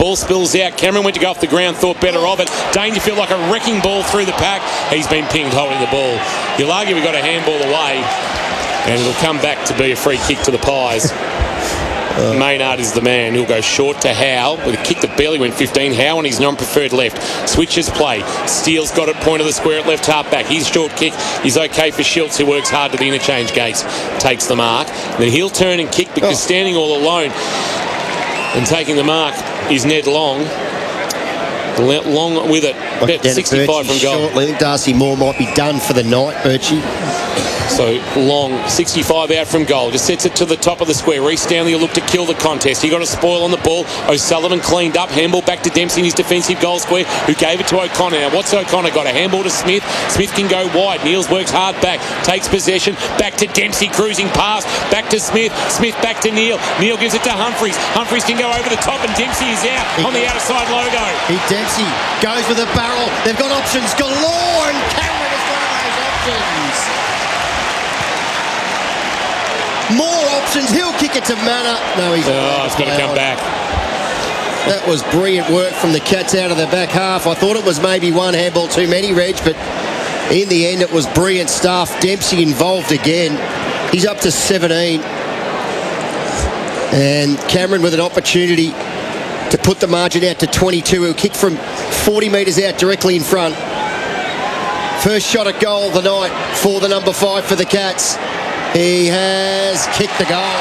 Ball spills out. Cameron went to go off the ground, thought better of it. Dangerfield like a wrecking ball through the pack. He's been pinged holding the ball. You'll argue we got a handball away, and it'll come back to be a free kick to the Pies. Maynard is the man. He'll go short to Howe with a kick that barely went 15. Howe on his non-preferred left. Switches play. Steele's got it, point of the square at left half back. His short kick is okay for Schultz, who works hard to the interchange gates. Takes the mark. Then he'll turn and kick because standing all alone and taking the mark is Ned Long. Long with it. About 65 from goal. Shortly, I think Darcy Moore might be done for the night, Birchie. So Long, 65 out from goal. Just sets it to the top of the square. Reece Stanley will look to kill the contest. He got a spoil on the ball. O'Sullivan cleaned up. Handball back to Dempsey in his defensive goal square, who gave it to O'Connor. Now, what's O'Connor got? A handball to Smith. Smith can go wide. Niels works hard back. Takes possession. Back to Dempsey, cruising past. Back to Smith. Smith back to Neil. Neil gives it to Humphreys. Humphreys can go over the top, and Dempsey is out on the outside logo. Dempsey goes with a barrel. They've got options galore, and Cameron is one of those options. More options. He'll kick it to Manor. No, he's it's got to come back. That was brilliant work from the Cats out of the back half. I thought it was maybe one handball too many, Reg, but in the end it was brilliant stuff. Dempsey involved again. He's up to 17. And Cameron with an opportunity to put the margin out to 22. He'll kick from 40 metres out directly in front. First shot at goal of the night for the number 5 for the Cats. He has kicked the goal.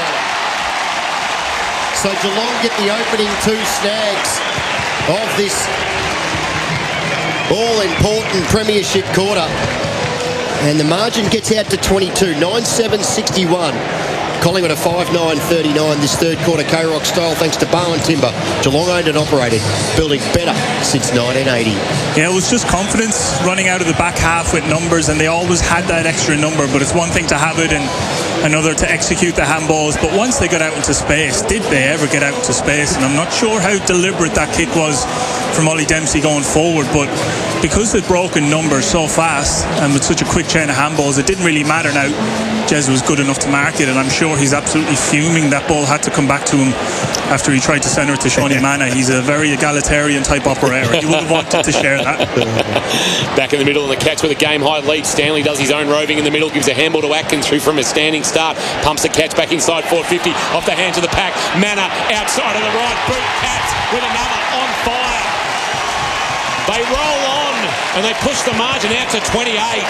So Geelong get the opening 2 snags of this all-important premiership quarter. And the margin gets out to 22, 9-7-61. Collingwood a 5-9-39 this third quarter K-Rock style thanks to Bowen Timber. Geelong owned and operated, building better since 1980. Yeah, it was just confidence running out of the back half with numbers, and they always had that extra number, but it's one thing to have it and another to execute the handballs. But once they got out into space, did they ever get out into space? And I'm not sure how deliberate that kick was from Ollie Dempsey going forward, but because they'd broken numbers so fast and with such a quick chain of handballs, it didn't really matter. Now Jez was good enough to mark it, and I'm sure he's absolutely fuming that ball had to come back to him after he tried to send it to Shawnee Mana. He's a very egalitarian type operator. He would have wanted to share that. Back in the middle, and the Cats with a game high lead. Stanley does his own roving in the middle, gives a handball to Atkins, who from a standing start pumps the Cats back inside 450 off the hands of the pack. Mana outside of the right boot. Cats with another on fire. They roll on and they push the margin out to 28.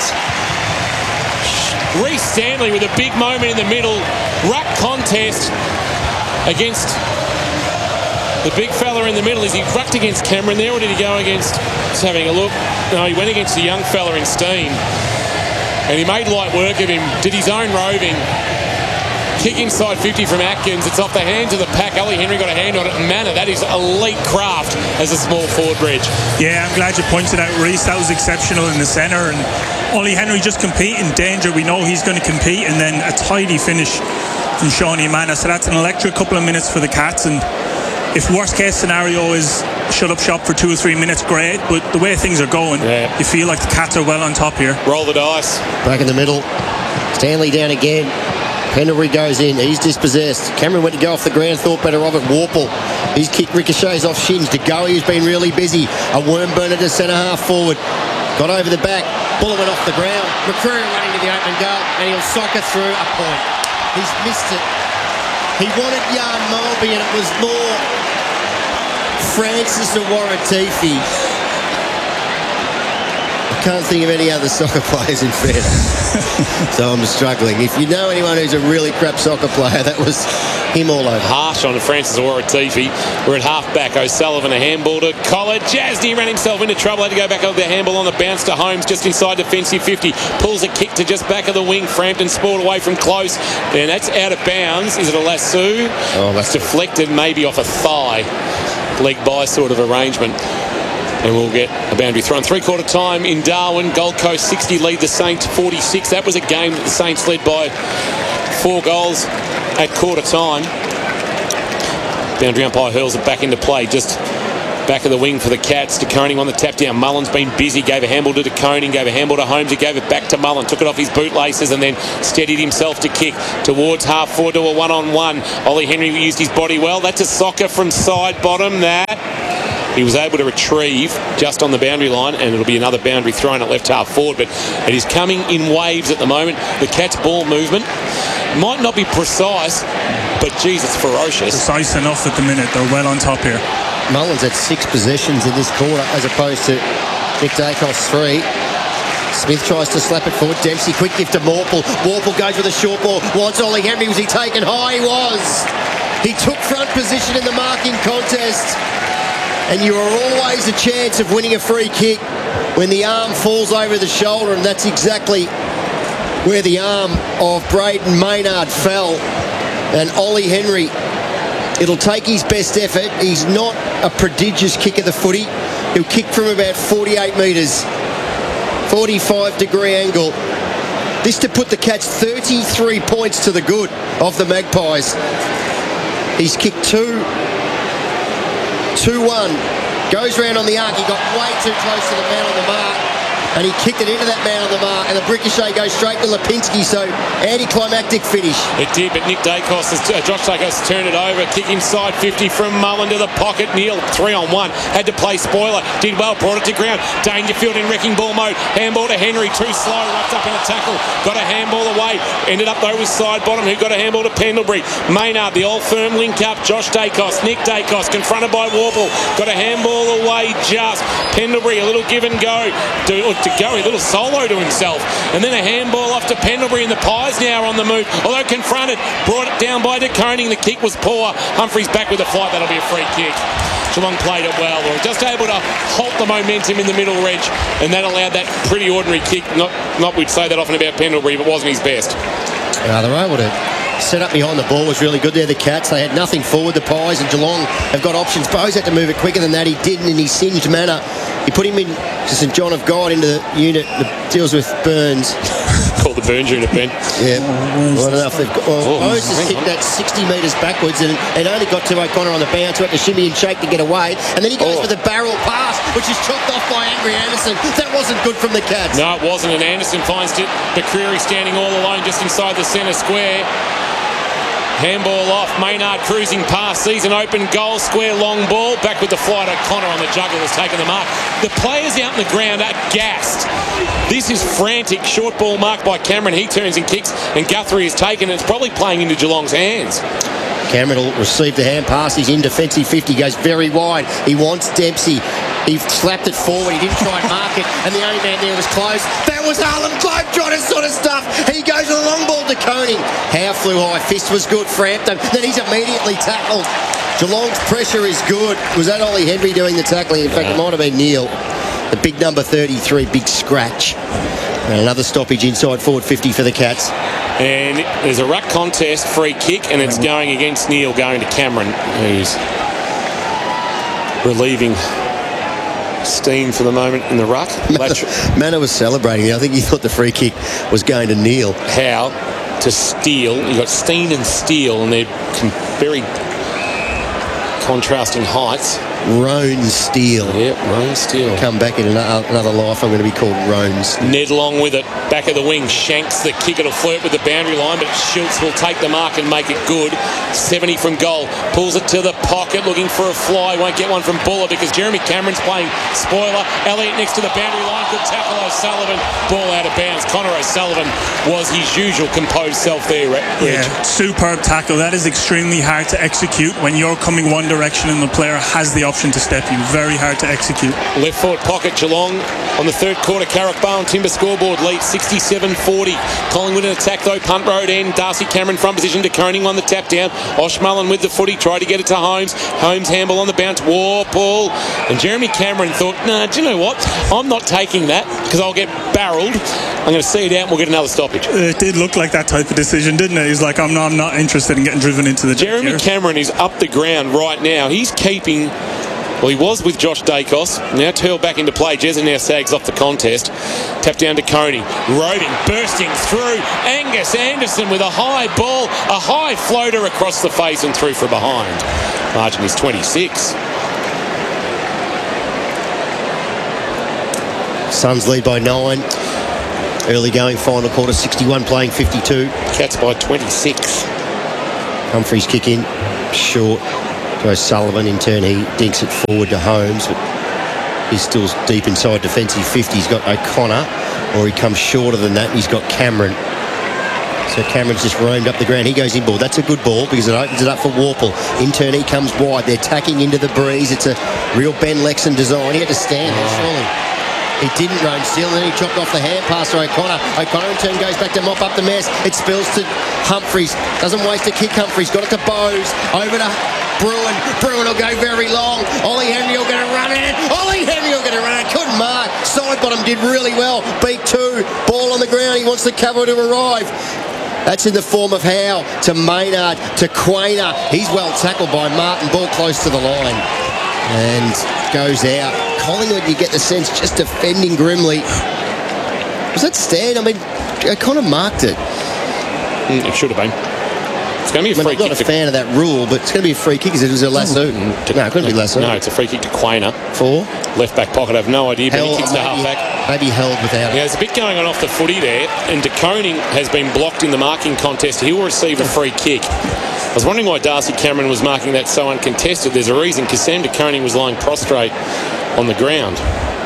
Reece Stanley with a big moment in the middle. Ruck contest against the big fella in the middle. Is he rucked against Cameron there, or did he go against... Just having a look. No, he went against the young fella in Steen. And he made light work of him. Did his own roving. Kick inside 50 from Atkins. It's off the hands of the pack. Ollie Henry got a hand on it. And Manor, that is elite craft as a small forward, Bridge. Yeah, I'm glad you pointed out Reece. That was exceptional in the centre. And Ollie Henry just competing. Danger, we know he's going to compete. And then a tidy finish from Shawnee Manor. So that's an electric couple of minutes for the Cats. And if worst case scenario is shut up shop for 2 or 3 minutes, great. But the way things are going, you feel like the Cats are well on top here. Roll the dice. Back in the middle. Stanley down again. Pendlebury goes in. He's dispossessed. Cameron went to go off the ground, thought better of it. Warple. His kick ricochets off shins. De Goey has been really busy. A worm burner to centre half forward. Got over the back. Bullet went off the ground. McCreary running to the open goal, and he'll sock it through a point. He's missed it. He wanted Jan Mulby, and it was more Francis Waratifi. Can't think of any other soccer players in fairness. So I'm struggling. If you know anyone who's a really crap soccer player, that was him all over. Harsh on Francis Waratifi. We're at half back. O'Sullivan a handball to Collett. Jasny ran himself into trouble. Had to go back over the handball on the bounce to Holmes just inside defensive 50. Pulls a kick to just back of the wing. Frampton spoiled away from close. And that's out of bounds. Is it a lasso? Oh, that's deflected maybe off a thigh. Leg by sort of arrangement. And we'll get a boundary thrown. 3/4 time in Darwin. Gold Coast 60 lead the Saints 46. That was a game that the Saints led by 4 goals at quarter time. Boundary umpire hurls it back into play. Just back of the wing for the Cats. De Koning on the tap down. Mullen's been busy. Gave a handball to De Koning. Gave a handball to Holmes. He gave it back to Mullen. Took it off his bootlaces and then steadied himself to kick towards half forward to a 1-on-1. Ollie Henry used his body well. That's a soccer from side bottom. That He was able to retrieve just on the boundary line, and it'll be another boundary thrown at left half forward, but it is coming in waves at the moment. The Cats' ball movement might not be precise, but geez, it's ferocious. Precise enough at the minute. They're well on top here. Mullins had 6 possessions in this quarter as opposed to Nick Dacos 3. Smith tries to slap it forward. Dempsey, quick gift to Morple. Morple goes with a short ball. Wants Ollie Henry. Was he taken high? He was. He took front position in the marking contest. And you are always a chance of winning a free kick when the arm falls over the shoulder, and that's exactly where the arm of Braden Maynard fell. And Ollie Henry, it'll take his best effort. He's not a prodigious kick of the footy. He'll kick from about 48 metres. 45-degree angle. This to put the Cats 33 points to the good of the Magpies. He's kicked 2-1. Goes round on the arc. He got way too close to the man on the mark, and he kicked it into that man on the mark, and the ricochet goes straight to Lipinski, so anticlimactic finish. It did, but Josh Dacos turned it over. Kick inside 50 from Mullen to the pocket. Neil, 3-on-1. Had to play spoiler. Did well, brought it to ground. Dangerfield in wrecking ball mode. Handball to Henry, too slow. Wrapped up in a tackle. Got a handball away. Ended up though with side bottom, who got a handball to Pendlebury. Maynard, the old firm link up. Josh Dacos, Nick Dacos, confronted by Warple. Got a handball away just. Pendlebury, a little give and go. A little solo to himself, and then a handball off to Pendlebury, and the Pies now on the move, although confronted, brought it down by De Koning. The kick was poor. Humphries back with a flight. That'll be a free kick. Geelong played it well, or just able to halt the momentum in the middle edge, and that allowed that pretty ordinary kick. Not we'd say that often about Pendlebury, but wasn't his best. They're able to set up behind the ball. Was really good there, the Cats. They had nothing forward, the Pies, and Geelong have got options. Bose had to move it quicker than that. He didn't in his singed manner. He put him in to St John of God into the unit that deals with Burns. Called the Burns unit, Ben. Yeah. Well, enough. Bose has kicked that 60 metres backwards, and it only got to O'Connor on the bounce, who had to shimmy and shake to get away, and then he goes for the barrel pass, which is chopped off by Angry Anderson. That wasn't good from the Cats. No, it wasn't, and Anderson finds McCreary standing all alone just inside the centre square. Handball off, Maynard cruising past, sees an open goal, square long ball, back with the flight. O'Connor on the juggle has taken the mark. The players out in the ground are gassed. This is frantic, short ball marked by Cameron. He turns and kicks, and Guthrie is taken, and it's probably playing into Geelong's hands. Cameron will receive the hand pass. He's in defensive 50, goes very wide. He wants Dempsey. He slapped it forward. He didn't try and mark it, and the only man there was close. That was Harlem Globetrotter sort of stuff. He goes with a long ball to Koning. Howe flew high. Fist was good. Frampton. Then he's immediately tackled. Geelong's pressure is good. Was that Ollie Henry doing the tackling? In fact, it might have been Neil. The big number 33, big scratch. And another stoppage inside forward 50 for the Cats. And there's a ruck contest, free kick, and it's going against Neil, going to Cameron, who's relieving steam for the moment in the ruck. Manor was celebrating. I think he thought the free kick was going to Neil. Howe to Steele. You've got Steen and Steele, and they're very contrasting heights. Roan Steele. Yep, Roan Steele. Come back in another life. I'm going to be called Roan Steele. Ned Long with it. Back of the wing. Shanks the kick. It'll flirt with the boundary line, but Schultz will take the mark and make it good. 70 from goal. Pulls it to the pocket, looking for a fly. Won't get one from Buller because Jeremy Cameron's playing spoiler. Elliott next to the boundary line. Good tackle, O'Sullivan. Ball out of bounds. Connor O'Sullivan was his usual composed self there, Reg. Yeah, superb tackle. That is extremely hard to execute when you're coming one direction and the player has the option to step you. Very hard to execute. Left forward pocket, Geelong on the third quarter. Carrick Barn Timber scoreboard lead 67-40. Collingwood in attack though, punt road end. Darcy Cameron front position to Koning on the tap down. Osh Mullen with the footy, tried to get it to Holmes. Holmes handball on the bounce. Warple. And Jeremy Cameron thought, nah, do you know what? I'm not taking that because I'll get barreled. I'm going to see it out and we'll get another stoppage. It did look like that type of decision, didn't it? He's like, I'm not interested in getting driven into the Jeremy Cameron is up the ground right now. He's keeping... Well, he was with Josh Dacos. Now Turl back into play. Jezza now sags off the contest. Tap down to Coney. Roving, bursting through. Angus Anderson with a high ball. A high floater across the face and through from behind. Margin is 26. Suns lead by 9. Early going final quarter, 61 playing 52. Cats by 26. Humphries kick in. Short. Goes Sullivan. In turn, he dinks it forward to Holmes, but he's still deep inside defensive 50. He's got O'Connor, or he comes shorter than that. He's got Cameron. So Cameron's just roamed up the ground. He goes in ball. That's a good ball because it opens it up for Warple. In turn, he comes wide. They're tacking into the breeze. It's a real Ben Lexon design. He had to stand there, surely. He didn't roam still, and then he chopped off the hand pass to O'Connor. O'Connor in turn goes back to mop up the mess. It spills to Humphries. Doesn't waste a kick, Humphries. Got it to Bowes. Over to Bruin. Bruin will go very long. Ollie Henry will get a run in. Ollie Henry will get a run in. Couldn't mark. Side bottom did really well. Beat two. Ball on the ground. He wants the cover to arrive. That's in the form of Howe to Maynard to Quainer. He's well tackled by Martin. Ball close to the line. And goes out. Collingwood, you get the sense, just defending grimly. Was that stand? I mean, O'Connor marked it. It should have been. It's going to be a free kick. I'm not a fan of that rule, but it's going to be a free kick because it was a lasso. No, it couldn't be lasso. No, it's a free kick to Quainer. For? Left back pocket, I have no idea, but he kicks the half back. Maybe held without it. Yeah, there's a bit going on off the footy there, and De Koning has been blocked in the marking contest. He will receive a free kick. I was wondering why Darcy Cameron was marking that so uncontested. There's a reason, because Sam De Koning was lying prostrate on the ground.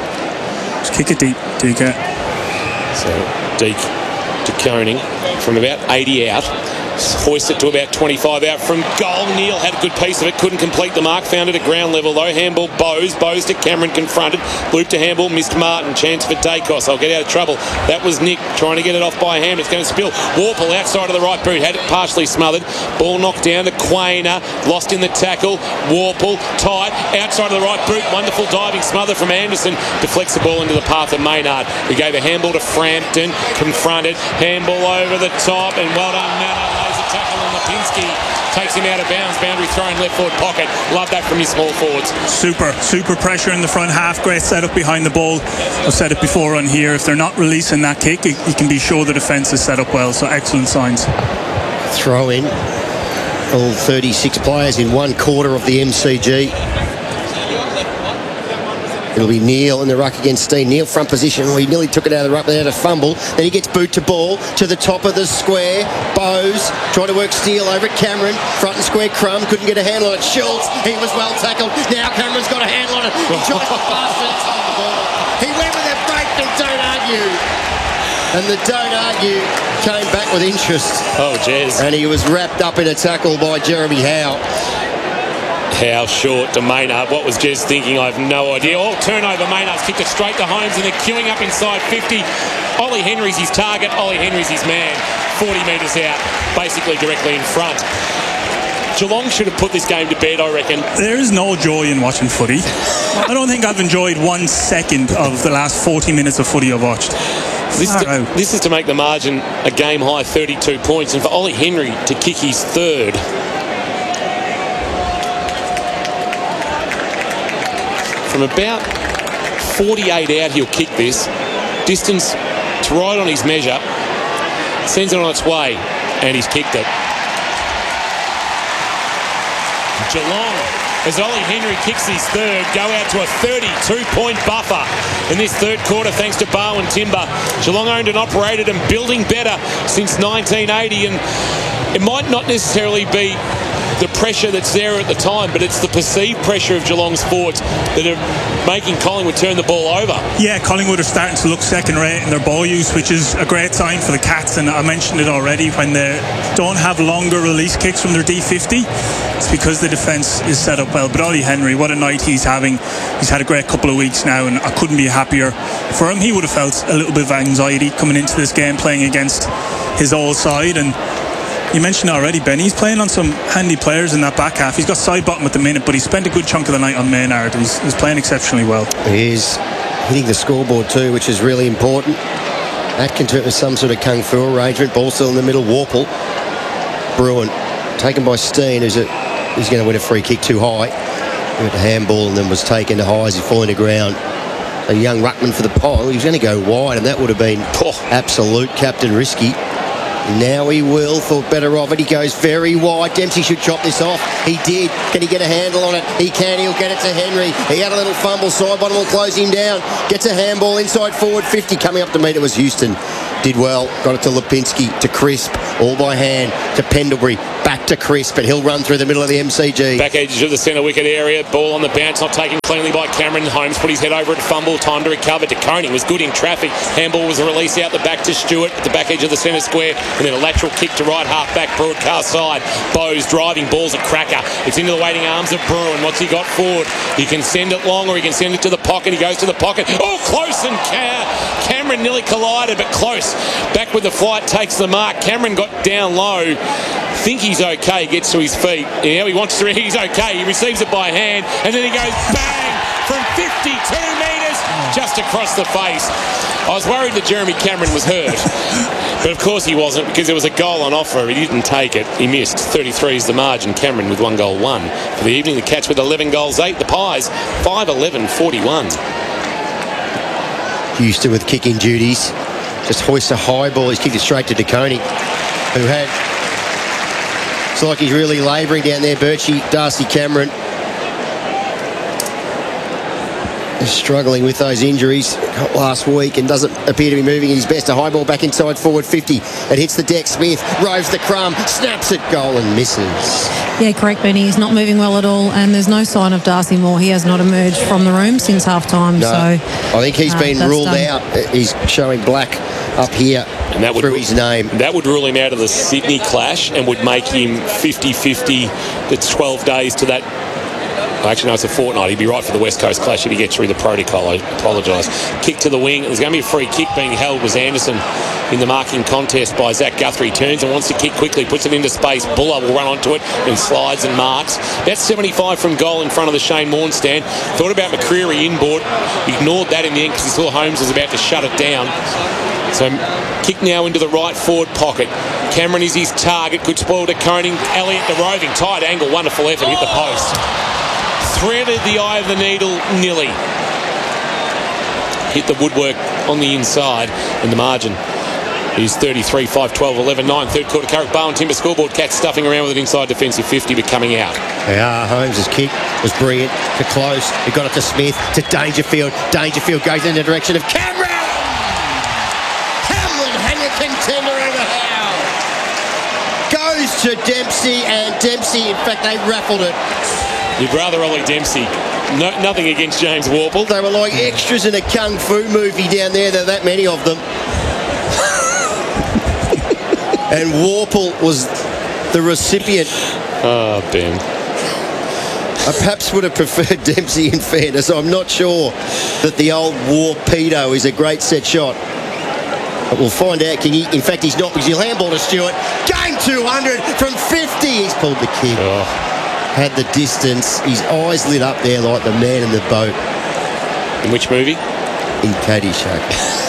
Just kick it deep, Deek. So, Deek De Koning from about 80 out. Hoist it to about 25 out from goal. Neil had a good piece of it, couldn't complete the mark, found it at ground level though. Handball Bowes to Cameron, confronted, loop to handball, missed Martin, chance for Dacos. I'll get out of trouble. That was Nick trying to get it off by hand. It's going to spill. Warple outside of the right boot, had it partially smothered. Ball knocked down to Quainer, lost in the tackle. Warple tight outside of the right boot, wonderful diving smother from Anderson, deflects the ball into the path of Maynard. We gave a handball to Frampton, confronted, handball over the top, and well done Maynard. A tackle on Lipinski, takes him out of bounds, boundary thrown left forward pocket. Love that from your small forwards. Super pressure in the front half, great setup behind the ball. I've said it before on here, if they're not releasing that kick, you can be sure the defence is set up well, so excellent signs. Throw in all 36 players in one quarter of the MCG. It'll be Neil in the ruck against Steen. Neil front position. He nearly took it out of the ruck without a fumble. Then he gets boot to ball to the top of the square. Bowes trying to work Steele over at Cameron. Front and square. Crumb couldn't get a handle on it. Schultz, he was well tackled. Now Cameron's got a handle on it. He tries to pass it inside the ball. He went with a break to Don't Argue. And the Don't Argue came back with interest. Oh, Jez. And he was wrapped up in a tackle by Jeremy Howe. How short to Maynard. What was Jez thinking? I have no idea. Oh, turnover. Maynard's kicked it straight to Holmes, and they're queuing up inside 50. Ollie Henry's his target. Ollie Henry's his man. 40 metres out, basically directly in front. Geelong should have put this game to bed, I reckon. There is no joy in watching footy. I don't think I've enjoyed 1 second of the last 40 minutes of footy I've watched. This is to make the margin a game high 32 points, and for Ollie Henry to kick his third. From about 48 out, he'll kick this. Distance to right on his measure. Sends it on its way, and he's kicked it. Geelong, as Ollie Henry kicks his third, go out to a 32-point buffer in this third quarter thanks to Barwon Timber. Geelong owned and operated and building better since 1980, and it might not necessarily be the pressure that's there at the time, but it's the perceived pressure of Geelong's forwards that are making Collingwood turn the ball over. Yeah, Collingwood are starting to look second rate in their ball use, which is a great sign for the Cats, and I mentioned it already, when they don't have longer release kicks from their D50, it's because the defence is set up well. But Ollie Henry, what a night he's having. He's had a great couple of weeks now, and I couldn't be happier for him. He would have felt a little bit of anxiety coming into this game, playing against his old side, and you mentioned already, Ben, he's playing on some handy players in that back half. He's got side bottom at the minute, but he spent a good chunk of the night on Maynard. He's playing exceptionally well. He is hitting the scoreboard too, which is really important. That can turn into some sort of kung fu arrangement. Ball still in the middle. Warple. Bruin taken by Steen, he's going to win a free kick too high. He went to handball and then was taken to high as he falling to ground. A young ruckman for the pile. He was going to go wide, and that would have been absolute captain risky. Now he will, thought better of it. He goes very wide. Dempsey should chop this off. He did. Can he get a handle on it? He can. He'll get it to Henry. He had a little fumble. Side bottom will close him down. Gets a handball inside forward 50. Coming up to meet it was Houston. Did well. Got it to Lipinski, to Crisp. All by hand to Pendlebury. Back to Chris, but he'll run through the middle of the MCG. Back edge of the centre wicket area. Ball on the bounce, not taken cleanly by Cameron. Holmes put his head over it, fumble, time to recover. De Koning was good in traffic. Handball was a release out the back to Stewart at the back edge of the centre square, and then a lateral kick to right half back broadcast side. Bowes driving, ball's a cracker. It's into the waiting arms of Bruin. What's he got forward? He can send it long or he can send it to the pocket. He goes to the pocket. Oh, close, and Cameron nearly collided, but close. Back with the flight, takes the mark. Cameron got down low. Think he's okay, gets to his feet. Yeah, he wants to, he's okay. He receives it by hand, and then he goes bang from 52 metres just across the face. I was worried that Jeremy Cameron was hurt, but of course he wasn't, because there was a goal on offer. He didn't take it. He missed. 33 is the margin. Cameron with 1 goal, 1. For the evening, the Cats with 11 goals, 8. The Pies, 5-11-41. Houston with kicking duties. Just hoists a high ball. He's kicked it straight to De Koning, who had... It's like he's really labouring down there, Darcy Cameron. He's struggling with those injuries last week and doesn't appear to be moving at his best. A high ball back inside forward 50. It hits the deck. Smith roves the crumb, snaps it, goal and misses. Yeah, correct, Benny. He's not moving well at all, and there's no sign of Darcy Moore. He has not emerged from the room since half-time. No, so I think he's been ruled out. He's showing black up here and that would through his name. That would rule him out of the Sydney clash and would make him 50-50. That's 12 days to that. Actually, no, it's a fortnight. He'd be right for the West Coast clash if he gets through the protocol. I apologise. Kick to the wing. There's going to be a free kick being held. Was Anderson in the marking contest by Zach Guthrie. Turns and wants to kick quickly. Puts it into space. Buller will run onto it and slides and marks. That's 75 from goal in front of the Shane Warne stand. Thought about McCreary inboard. Ignored that in the end because he saw Holmes was about to shut it down. So kick now into the right forward pocket. Cameron is his target. Could spoil De Koning. Elliott the roving. Tight angle. Wonderful effort. Hit the post. Threaded the eye of the needle, nearly. Hit the woodwork on the inside, and the margin is 33, 5, 12, 11, 9. Third quarter, Carrick Bowen Timber scoreboard. Cats stuffing around with it inside defensive 50, but coming out. Yeah, Holmes' kick was brilliant. To close, he got it to Smith, to Dangerfield. Dangerfield goes in the direction of Cameron! Hamlin, Hanya contender over Howe. Goes to Dempsey, and Dempsey, in fact, they raffled it. You'd rather Ollie Dempsey. No, nothing against James Worpel. They were like extras in a kung fu movie down there. There are that many of them. And Worpel was the recipient. Oh, Ben. I perhaps would have preferred Dempsey in fairness. I'm not sure that the old Warpedo is a great set shot. But we'll find out. In fact, he's not, because he'll handball to Stewart. Game 200 from 50. He's pulled the kick. Oh. Had the distance. His eyes lit up there like the man in the boat. In which movie? In Caddyshack.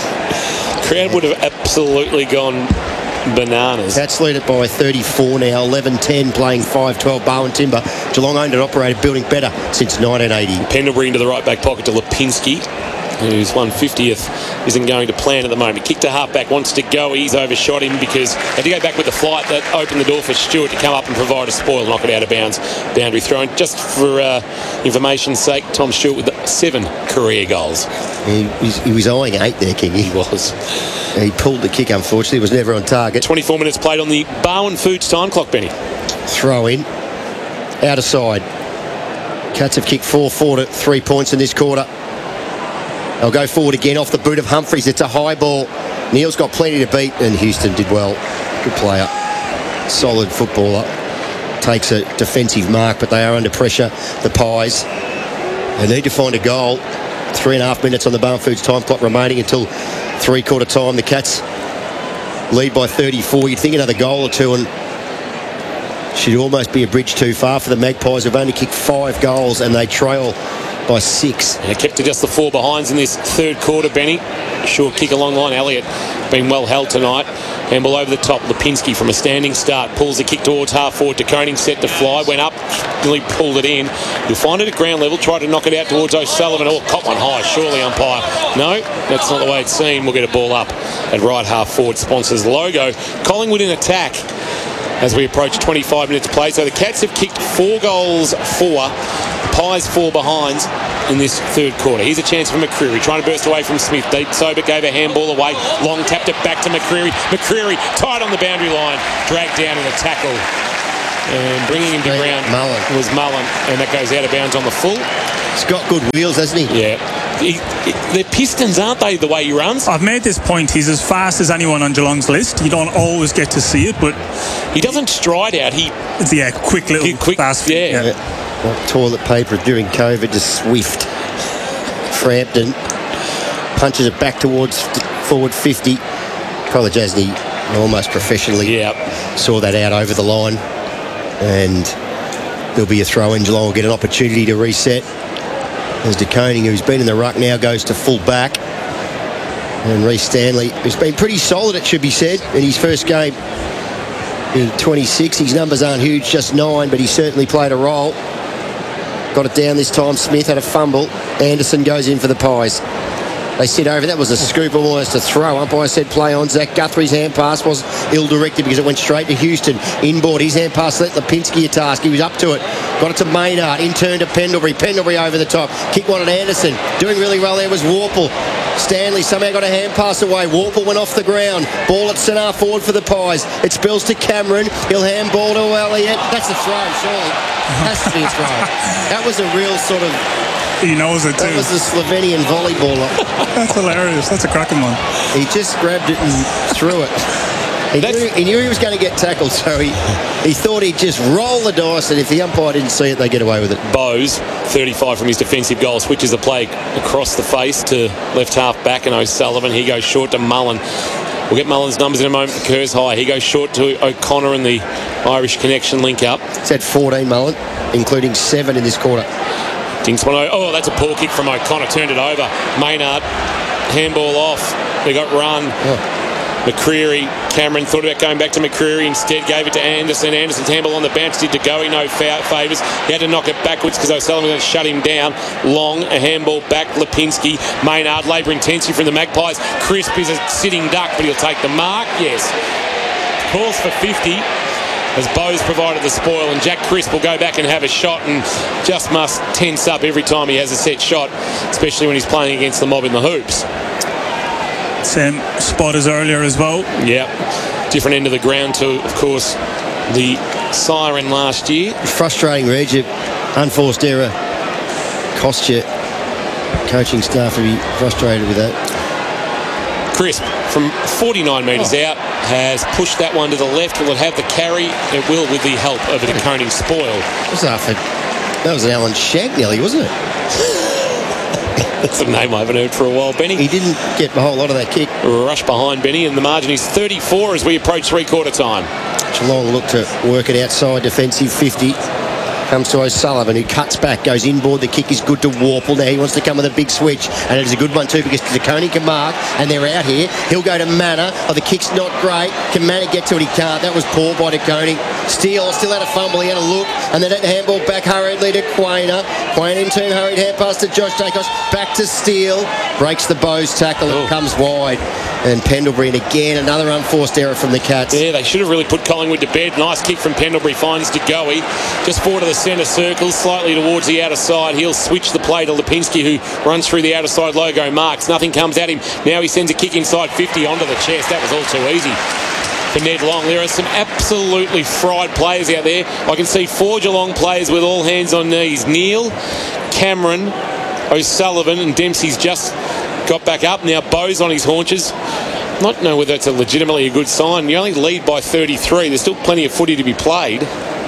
Crowd would have absolutely gone bananas. Cats lead it by 34 now. 11-10 playing 5-12 Bowen Timber. Geelong owned and operated, building better since 1980. Pendlebury into the right back pocket to Lipinski, whose 150th isn't going to plan at the moment. Kick to half-back, wants to go. He's overshot him because had to go back with the flight. That opened the door for Stewart to come up and provide a spoil, knock it out of bounds. Boundary thrown. Just for information's sake, Tom Stewart with 7 career goals. He was eyeing 8 there, King. He was. He pulled the kick, unfortunately. It was never on target. 24 minutes played on the Bowen Foods time clock, Benny. Throw in. Out of side. Cats have kicked 4 to 3 points in this quarter. They'll go forward again off the boot of Humphries. It's a high ball. Neil's got plenty to beat, and Houston did well. Good player. Solid footballer. Takes a defensive mark, but they are under pressure. The Pies. They need to find a goal. 3.5 minutes on the Bowen Foods time clock remaining until three-quarter time. The Cats lead by 34. You'd think another goal or two, and should almost be a bridge too far for the Magpies. Have only kicked 5 goals, and they trail by 6. And kept to just the 4 behinds in this third quarter, Benny. Short kick along line. Elliott been well held tonight. Handball over the top. Lipinski from a standing start pulls the kick towards half forward. De Koning set to fly. Went up. Nearly pulled it in. You'll find it at ground level. Tried to knock it out towards O'Sullivan. Oh, caught one high. Surely umpire. No, that's not the way it's seen. We'll get a ball up at right half forward. Sponsors logo. Collingwood in attack as we approach 25 minutes to play. So the Cats have kicked 4 goals, 4. Pies 4 behinds in this third quarter. Here's a chance for McCreary, trying to burst away from Smith. Sober gave a handball away. Long tapped it back to McCreary. McCreary tied on the boundary line, dragged down in a tackle And bringing him to ground was Mullen, and that goes out of bounds on the full. He's got good wheels, hasn't he? Yeah. They're Pistons, aren't they, the way he runs? I've made this point. He's as fast as anyone on Geelong's list. You don't always get to see it, but he doesn't stride out. Quick little fast feet. Yeah. Like toilet paper during COVID to Swift. Frampton punches it back towards forward 50. Tyler Jasny almost professionally saw that out over the line, and there'll be a throw in. Geelong will get an opportunity to reset as De Koning, who's been in the ruck now, goes to full back, and Reece Stanley, who's been pretty solid, it should be said, in his first game in 26. His numbers aren't huge, just 9, but he certainly played a role. Got it down this time. Smith had a fumble. Anderson goes in for the Pies. They sit over. That was a scoop, almost a throw. Umpire said play on. Zach Guthrie's hand pass was ill-directed because it went straight to Houston. Inboard, his hand pass let Lipinski a task. He was up to it. Got it to Maynard. In turn to Pendlebury. Pendlebury over the top. Kick one at Anderson. Doing really well there was Warple. Stanley somehow got a hand pass away. Warple went off the ground. Ball at centre forward for the Pies. It spills to Cameron. He'll handball to Elliott. That's a throw, surely. Has to be a throw. That was a real sort of... He knows it too. That was a Slovenian volleyballer. That's hilarious. That's a cracking one. He just grabbed it and threw it. He knew he was going to get tackled, so he thought he'd just roll the dice, and if the umpire didn't see it, they get away with it. Bowes, 35 from his defensive goal, switches the play across the face to left half back and O'Sullivan. He goes short to Mullen. We'll get Mullen's numbers in a moment for Kerrs High. He goes short to O'Connor in the Irish connection link up. He's had 14, Mullen, including 7 in this quarter. Dinks one. Oh, that's a poor kick from O'Connor. Turned it over. Maynard, handball off. They got run. Oh. McCreary, Cameron thought about going back to McCreary, instead gave it to Anderson. Anderson's handball on the bounce did to go. No favours. He had to knock it backwards because O'Sullivan was going to shut him down. Long, a handball back. Lipinski, Maynard, labour intensity from the Magpies. Crisp is a sitting duck, but he'll take the mark. Yes. Calls for 50. As Bowes provided the spoil, and Jack Crisp will go back and have a shot and just must tense up every time he has a set shot, especially when he's playing against the mob in the hoops. Same spot as earlier as well. Yeah, different end of the ground to, of course, the siren last year. Frustrating, Reg. Unforced error cost you. Coaching staff will be frustrated with that. Crisp from 49 metres out has pushed that one to the left. Will it have the carry? It will, with the help of a De Koning spoil. That was an Alan Shagnelly, wasn't it? That's a name I haven't heard for a while, Benny. He didn't get a whole lot of that kick. Rush behind Benny, and the margin is 34 as we approach three-quarter time. Geelong look to work it outside, defensive 50. Comes to O'Sullivan, who cuts back, goes inboard. The kick is good to Warple. Now he wants to come with a big switch, and it is a good one too because De Koning can mark, and they're out here. He'll go to Manor. Oh, the kick's not great. Can Manor get to it? He can't. That was poor by De Koning. Steele still had a fumble. He had a look, and then at the handball back hurriedly to Quainer. Quainer in turn hurried hand pass to Josh Dacos. Back to Steele. Breaks the Bowes tackle and comes wide. And Pendlebury, and again another unforced error from the Cats. Yeah, they should have really put Collingwood to bed. Nice kick from Pendlebury, finds DeGoey. Just forward to the centre circle, slightly towards the outer side. He'll switch the play to Lipinski, who runs through the outer side logo marks. Nothing comes at him. Now he sends a kick inside 50 onto the chest. That was all too easy for Ned Long. There are some absolutely fried players out there. I can see 4 Geelong players with all hands on knees. Neil, Cameron, O'Sullivan, and Dempsey's just got back up. Now Bowes on his haunches. Not know whether it's legitimately a good sign. You only lead by 33. There's still plenty of footy to be played.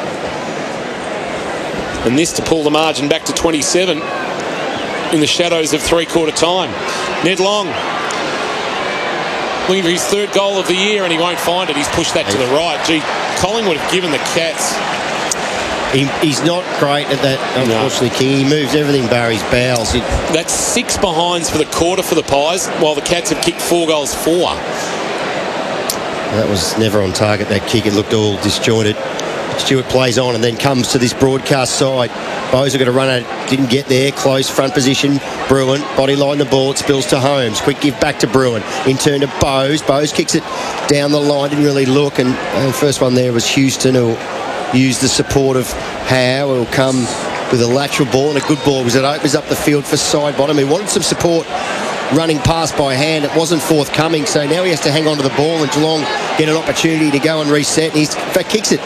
And this to pull the margin back to 27 in the shadows of three-quarter time. Ned Long looking for his 3rd goal of the year, and he won't find it. He's pushed that to the right. Gee, Collingwood have given the Cats... He's not great at that, unfortunately, no. King. He moves everything Barry's bowels. That's 6 behinds for the quarter for the Pies, while the Cats have kicked 4 goals for. That was never on target, that kick. It looked all disjointed. Stewart plays on and then comes to this broadcast side. Bowes are going to run it. Didn't get there. Close front position. Bruin. Body line the ball. It spills to Holmes. Quick give back to Bruin. In turn to Bowes. Bowes kicks it down the line. Didn't really look. And the first one there was Houston, who use the support of Howe. It'll come with a lateral ball and a good ball because it opens up the field for side bottom. He wanted some support running past by hand. It wasn't forthcoming, so now he has to hang on to the ball, and Geelong get an opportunity to go and reset. And he in fact kicks it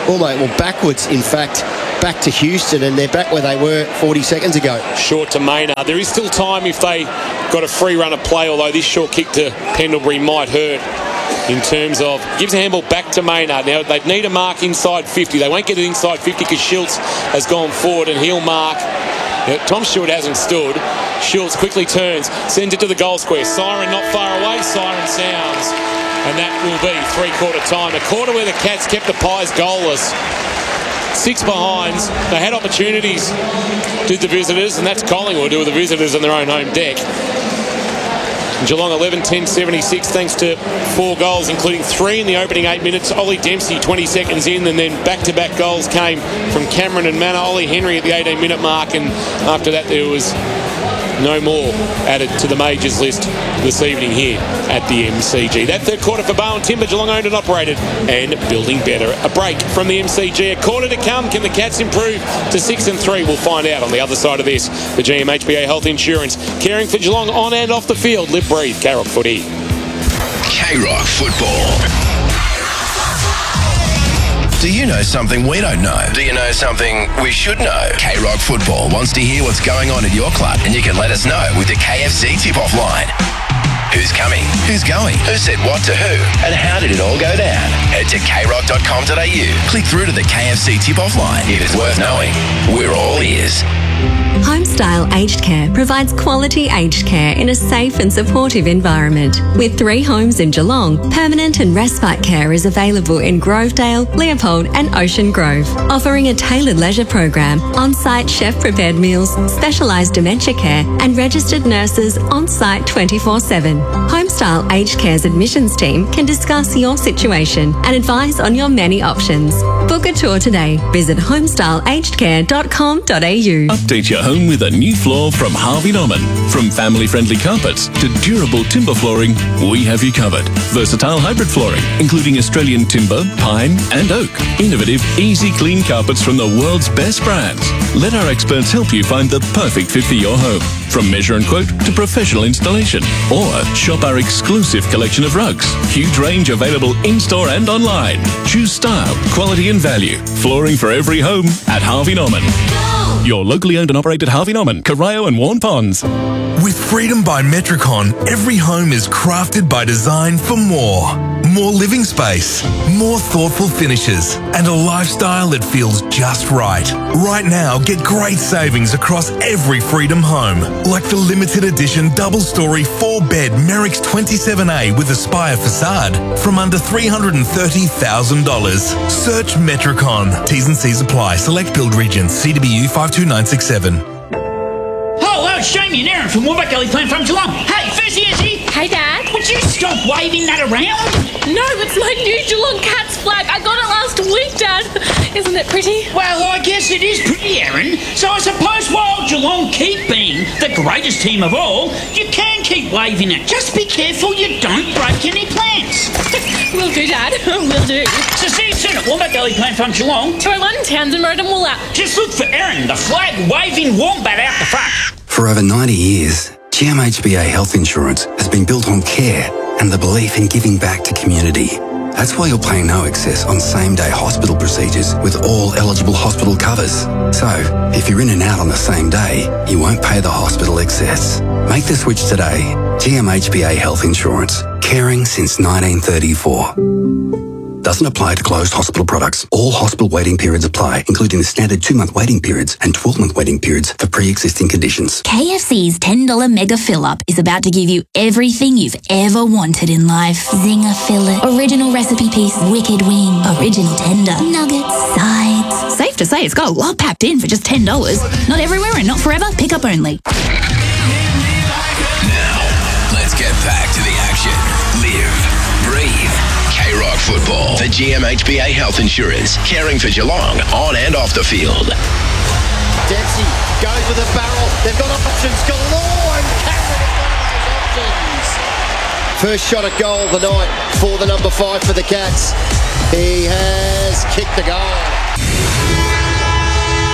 backwards, in fact, back to Houston, and they're back where they were 40 seconds ago. Short to Maynard. There is still time if they got a free run of play, although this short kick to Pendlebury might hurt in terms of gives a handball back to Maynard. Now, they need a mark inside 50. They won't get it inside 50 because Schultz has gone forward and he'll mark. Now, Tom Stewart hasn't stood. Schultz quickly turns, sends it to the goal square. Siren not far away. Siren sounds. And that will be three-quarter time. A quarter where the Cats kept the Pies goalless. 6 behinds. They had opportunities, did the visitors, and that's Collingwood, who were the visitors on their own home deck. Geelong 11-10-76 thanks to 4 goals, including 3 in the opening 8 minutes. Ollie Dempsey 20 seconds in, and then back-to-back goals came from Cameron and Manor. Ollie Henry at the 18-minute mark, and after that there was no more added to the majors list this evening here at the MCG. That third quarter for Bowen Timber, Geelong owned and operated, and building better. A break from the MCG. A quarter to come. Can the Cats improve to 6-3? We'll find out on the other side of this. The GMHBA Health Insurance, caring for Geelong on and off the field. Live, breathe, K-Rock footy. K-Rock football. Do you know something we don't know? Do you know something we should know? K-Rock Football wants to hear what's going on at your club, and you can let us know with the KFC tip-off line. Who's coming? Who's going? Who said what to who? And how did it all go down? Head to krock.com.au. Click through to the KFC tip-off line. If it's worth knowing, we're all ears. Homestyle Aged Care provides quality aged care in a safe and supportive environment. With 3 homes in Geelong, permanent and respite care is available in Grovedale, Leopold and Ocean Grove, offering a tailored leisure program, on-site chef-prepared meals, specialised dementia care and registered nurses on-site 24/7. Homestyle Aged Care's admissions team can discuss your situation and advise on your many options. Book a tour today. Visit homestyleagedcare.com.au. Update your home with a new floor from Harvey Norman. From family-friendly carpets to durable timber flooring, we have you covered. Versatile hybrid flooring, including Australian timber, pine and oak. Innovative, easy clean carpets from the world's best brands. Let our experts help you find the perfect fit for your home. From measure and quote to professional installation. Or shop our exclusive collection of rugs. Huge range available in-store and online. Choose style, quality and value. Flooring for every home at Harvey Norman. Your locally owned and operated Harvey Norman, Corio and Warn Ponds. With Freedom by Metricon, every home is crafted by design for more. More living space, more thoughtful finishes, and a lifestyle that feels just right. Right now, get great savings across every Freedom home, like the limited edition double-storey 4-bed Merrick's 27A with Aspire facade from under $330,000. Search Metricon. T's and C's apply. Select build regions. CWU 52967. Hello, it's Jamie and Aaron from Woolback Gully Plant from Geelong. Hey, Fizzy, Izzy. Hey, Dad. Would you stop waving that around? No, it's my new Geelong Cats flag. I got it last week, Dad. Isn't it pretty? Well, I guess it is pretty, Aaron. So I suppose while Geelong keep being the greatest team of all, you can keep waving it. Just be careful you don't break any plants. Will do, Dad. Will do. So see you soon at Woolback Gully Plant from Geelong. 201 Townsend Road and Woolap. Just look for Aaron, the flag-waving wombat out the front. For over 90 years, GMHBA Health Insurance has been built on care and the belief in giving back to community. That's why you're paying no excess on same-day hospital procedures with all eligible hospital covers. So, if you're in and out on the same day, you won't pay the hospital excess. Make the switch today. GMHBA Health Insurance. Caring since 1934. Doesn't apply to closed hospital products. All hospital waiting periods apply, including the standard 2-month waiting periods and 12-month waiting periods for pre-existing conditions. KFC's $10 Mega Fill-Up is about to give you everything you've ever wanted in life. Zinger fillet, original recipe piece, wicked wing, original tender, nuggets, sides. Safe to say it's got a lot packed in for just $10. Not everywhere and not forever. Pick up only. Now, let's get back to the action. Live, breathe. K-Rock Football. The GMHBA Health Insurance. Caring for Geelong on and off the field. Dempsey goes with a barrel. They've got options galore, and Cameron is one of those options. First shot at goal of the night for the number 5 for the Cats. He has kicked the goal.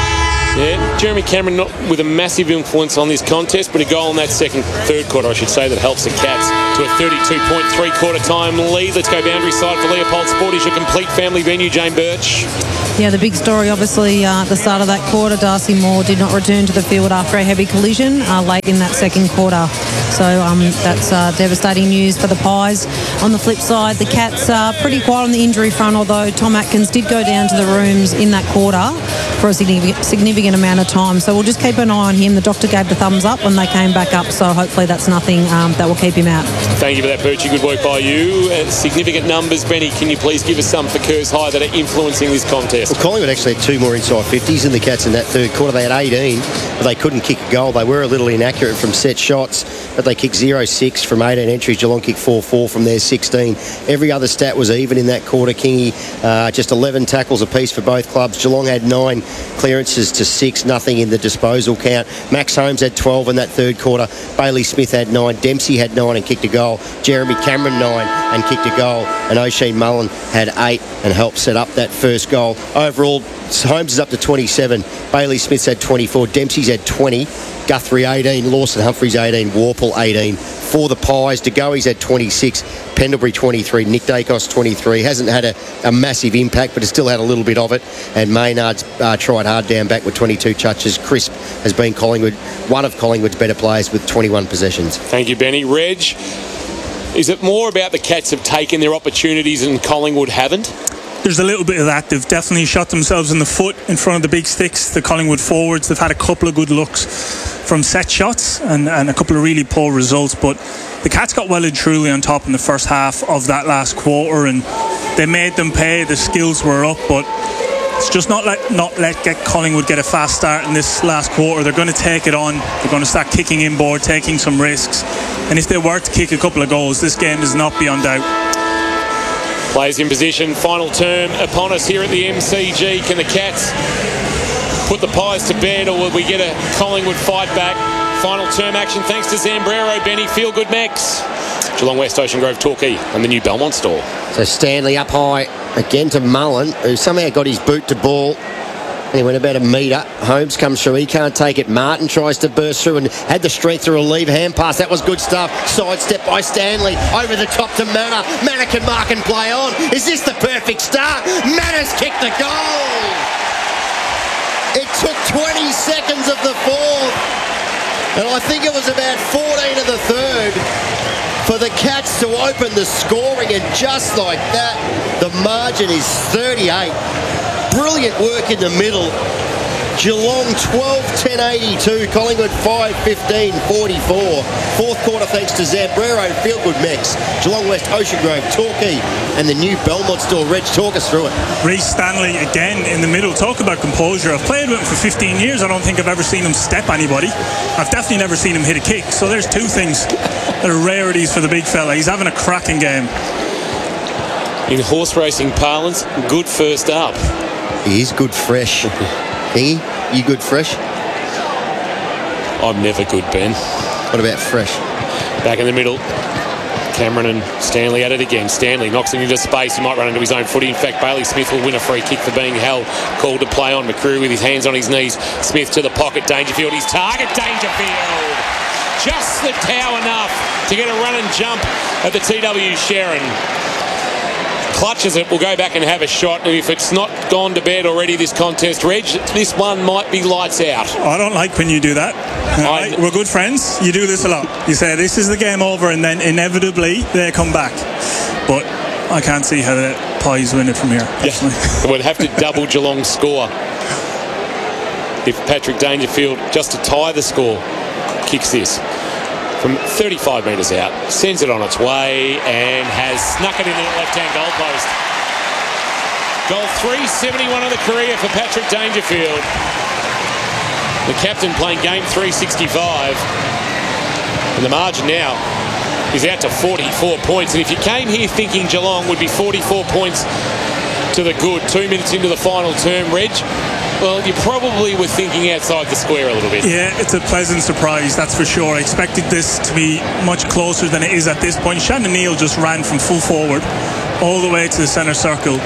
Yeah, Jeremy Cameron not with a massive influence on this contest, but a goal in that third quarter, I should say, that helps the Cats to a 32-point three-quarter time lead. Let's go boundary side for Leopold Sport. Is your complete family venue, Jane Birch? Yeah, the big story, obviously, at the start of that quarter, Darcy Moore did not return to the field after a heavy collision late in that second quarter. So that's devastating news for the Pies. On the flip side, the Cats are pretty quiet on the injury front, although Tom Atkins did go down to the rooms in that quarter for a significant amount of time. So we'll just keep an eye on him. The doctor gave the thumbs up when they came back up, so hopefully that's nothing that will keep him out. Thank you for that, Birchie. Good work by you. Significant numbers. Benny, can you please give us some for Kerrs High that are influencing this contest? Well, Collingwood actually had 2 more inside 50s than the Cats in that third quarter. They had 18, but they couldn't kick a goal. They were a little inaccurate from set shots, but they kicked 0-6 from 18 entries. Geelong kicked 4-4 from their 16. Every other stat was even in that quarter, Kingy. Just 11 tackles apiece for both clubs. Geelong had 9 clearances to 6, nothing in the disposal count. Max Holmes had 12 in that third quarter. Bailey Smith had 9. Dempsey had 9 and kicked a goal. Jeremy Cameron 9 and kicked a goal. And O'Shea Mullen had 8 and helped set up that first goal. Overall, Holmes is up to 27. Bailey Smith's had 24. Dempsey's had 20. Guthrie 18. Lawson Humphries 18. Warple 18. For the Pies, De Goey's had 26. Pendlebury 23. Nick Dacos 23. Hasn't had a massive impact, but has still had a little bit of it. And Maynard's tried hard down back with 22 touches. Crisp has been one of Collingwood's better players with 21 possessions. Thank you, Benny. Reg, is it more about the Cats have taken their opportunities and Collingwood haven't? There's a little bit of that. They've definitely shot themselves in the foot in front of the big sticks, the Collingwood forwards. They've had a couple of good looks from set shots and a couple of really poor results, but the Cats got well and truly on top in the first half of that last quarter, and they made them pay. The skills were up, but it's just not let Collingwood get a fast start in this last quarter. They're going to take it on. They're going to start kicking inboard, taking some risks, and if they were to kick a couple of goals, this game is not beyond doubt. Players in position, final term upon us here at the MCG. Can the Cats put the Pies to bed, or will we get a Collingwood fight back? Final term action thanks to Zambrero. Benny, feel good Max. Geelong West, Ocean Grove, Torquay and the new Belmont store. So Stanley up high again to Mullen, who somehow got his boot to ball. And he went about a metre. Holmes comes through. He can't take it. Martin tries to burst through and had the strength to relieve. Hand pass. That was good stuff. Sidestep by Stanley. Over the top to Manor. Manor can mark and play on. Is this the perfect start? Manor's kicked the goal. It took 20 seconds of the fourth. And I think it was about 14 of the third for the Cats to open the scoring. And just like that, the margin is 38. Brilliant work in the middle. Geelong 12-10-82. Collingwood 5-15-44. Fourth quarter thanks to Zambrero. Feel good mix. Geelong West, Ocean Grove, Torquay and the new Belmont store. Reg, talk us through it. Reece Stanley again in the middle. Talk about composure. I've played with him for 15 years. I don't think I've ever seen him step anybody. I've definitely never seen him hit a kick. So there's two things that are rarities for the big fella. He's having a cracking game. In horse racing parlance, good first up. He is good fresh. Hingy, you good fresh? I'm never good, Ben. What about fresh? Back in the middle. Cameron and Stanley at it again. Stanley knocks it into space. He might run into his own footy. In fact, Bailey Smith will win a free kick for being held. Called to play on. McCreary with his hands on his knees. Smith to the pocket. Dangerfield. His target. Dangerfield. Just the tower enough to get a run and jump at the TW Sharon. Clutches it, will go back and have a shot, and if it's not gone to bed already this contest, Reg, this one might be lights out. I don't like when you do that. We're good friends. You do this a lot. You say this is the game over, and then inevitably they come back. But I can't see how the Pies win it from here. Yeah. We'd have to double Geelong's score if Patrick Dangerfield, just to tie the score, kicks this from 35 metres out, sends it on its way and has snuck it into the left-hand goal post. Goal 371 of the career for Patrick Dangerfield. The captain playing game 365. And the margin now is out to 44 points. And if you came here thinking Geelong would be 44 points to the good 2 minutes into the final term, Reg, well, you probably were thinking outside the square a little bit. Yeah, it's a pleasant surprise, that's for sure. I expected this to be much closer than it is at this point. Shannon Neal just ran from full forward all the way to the centre circle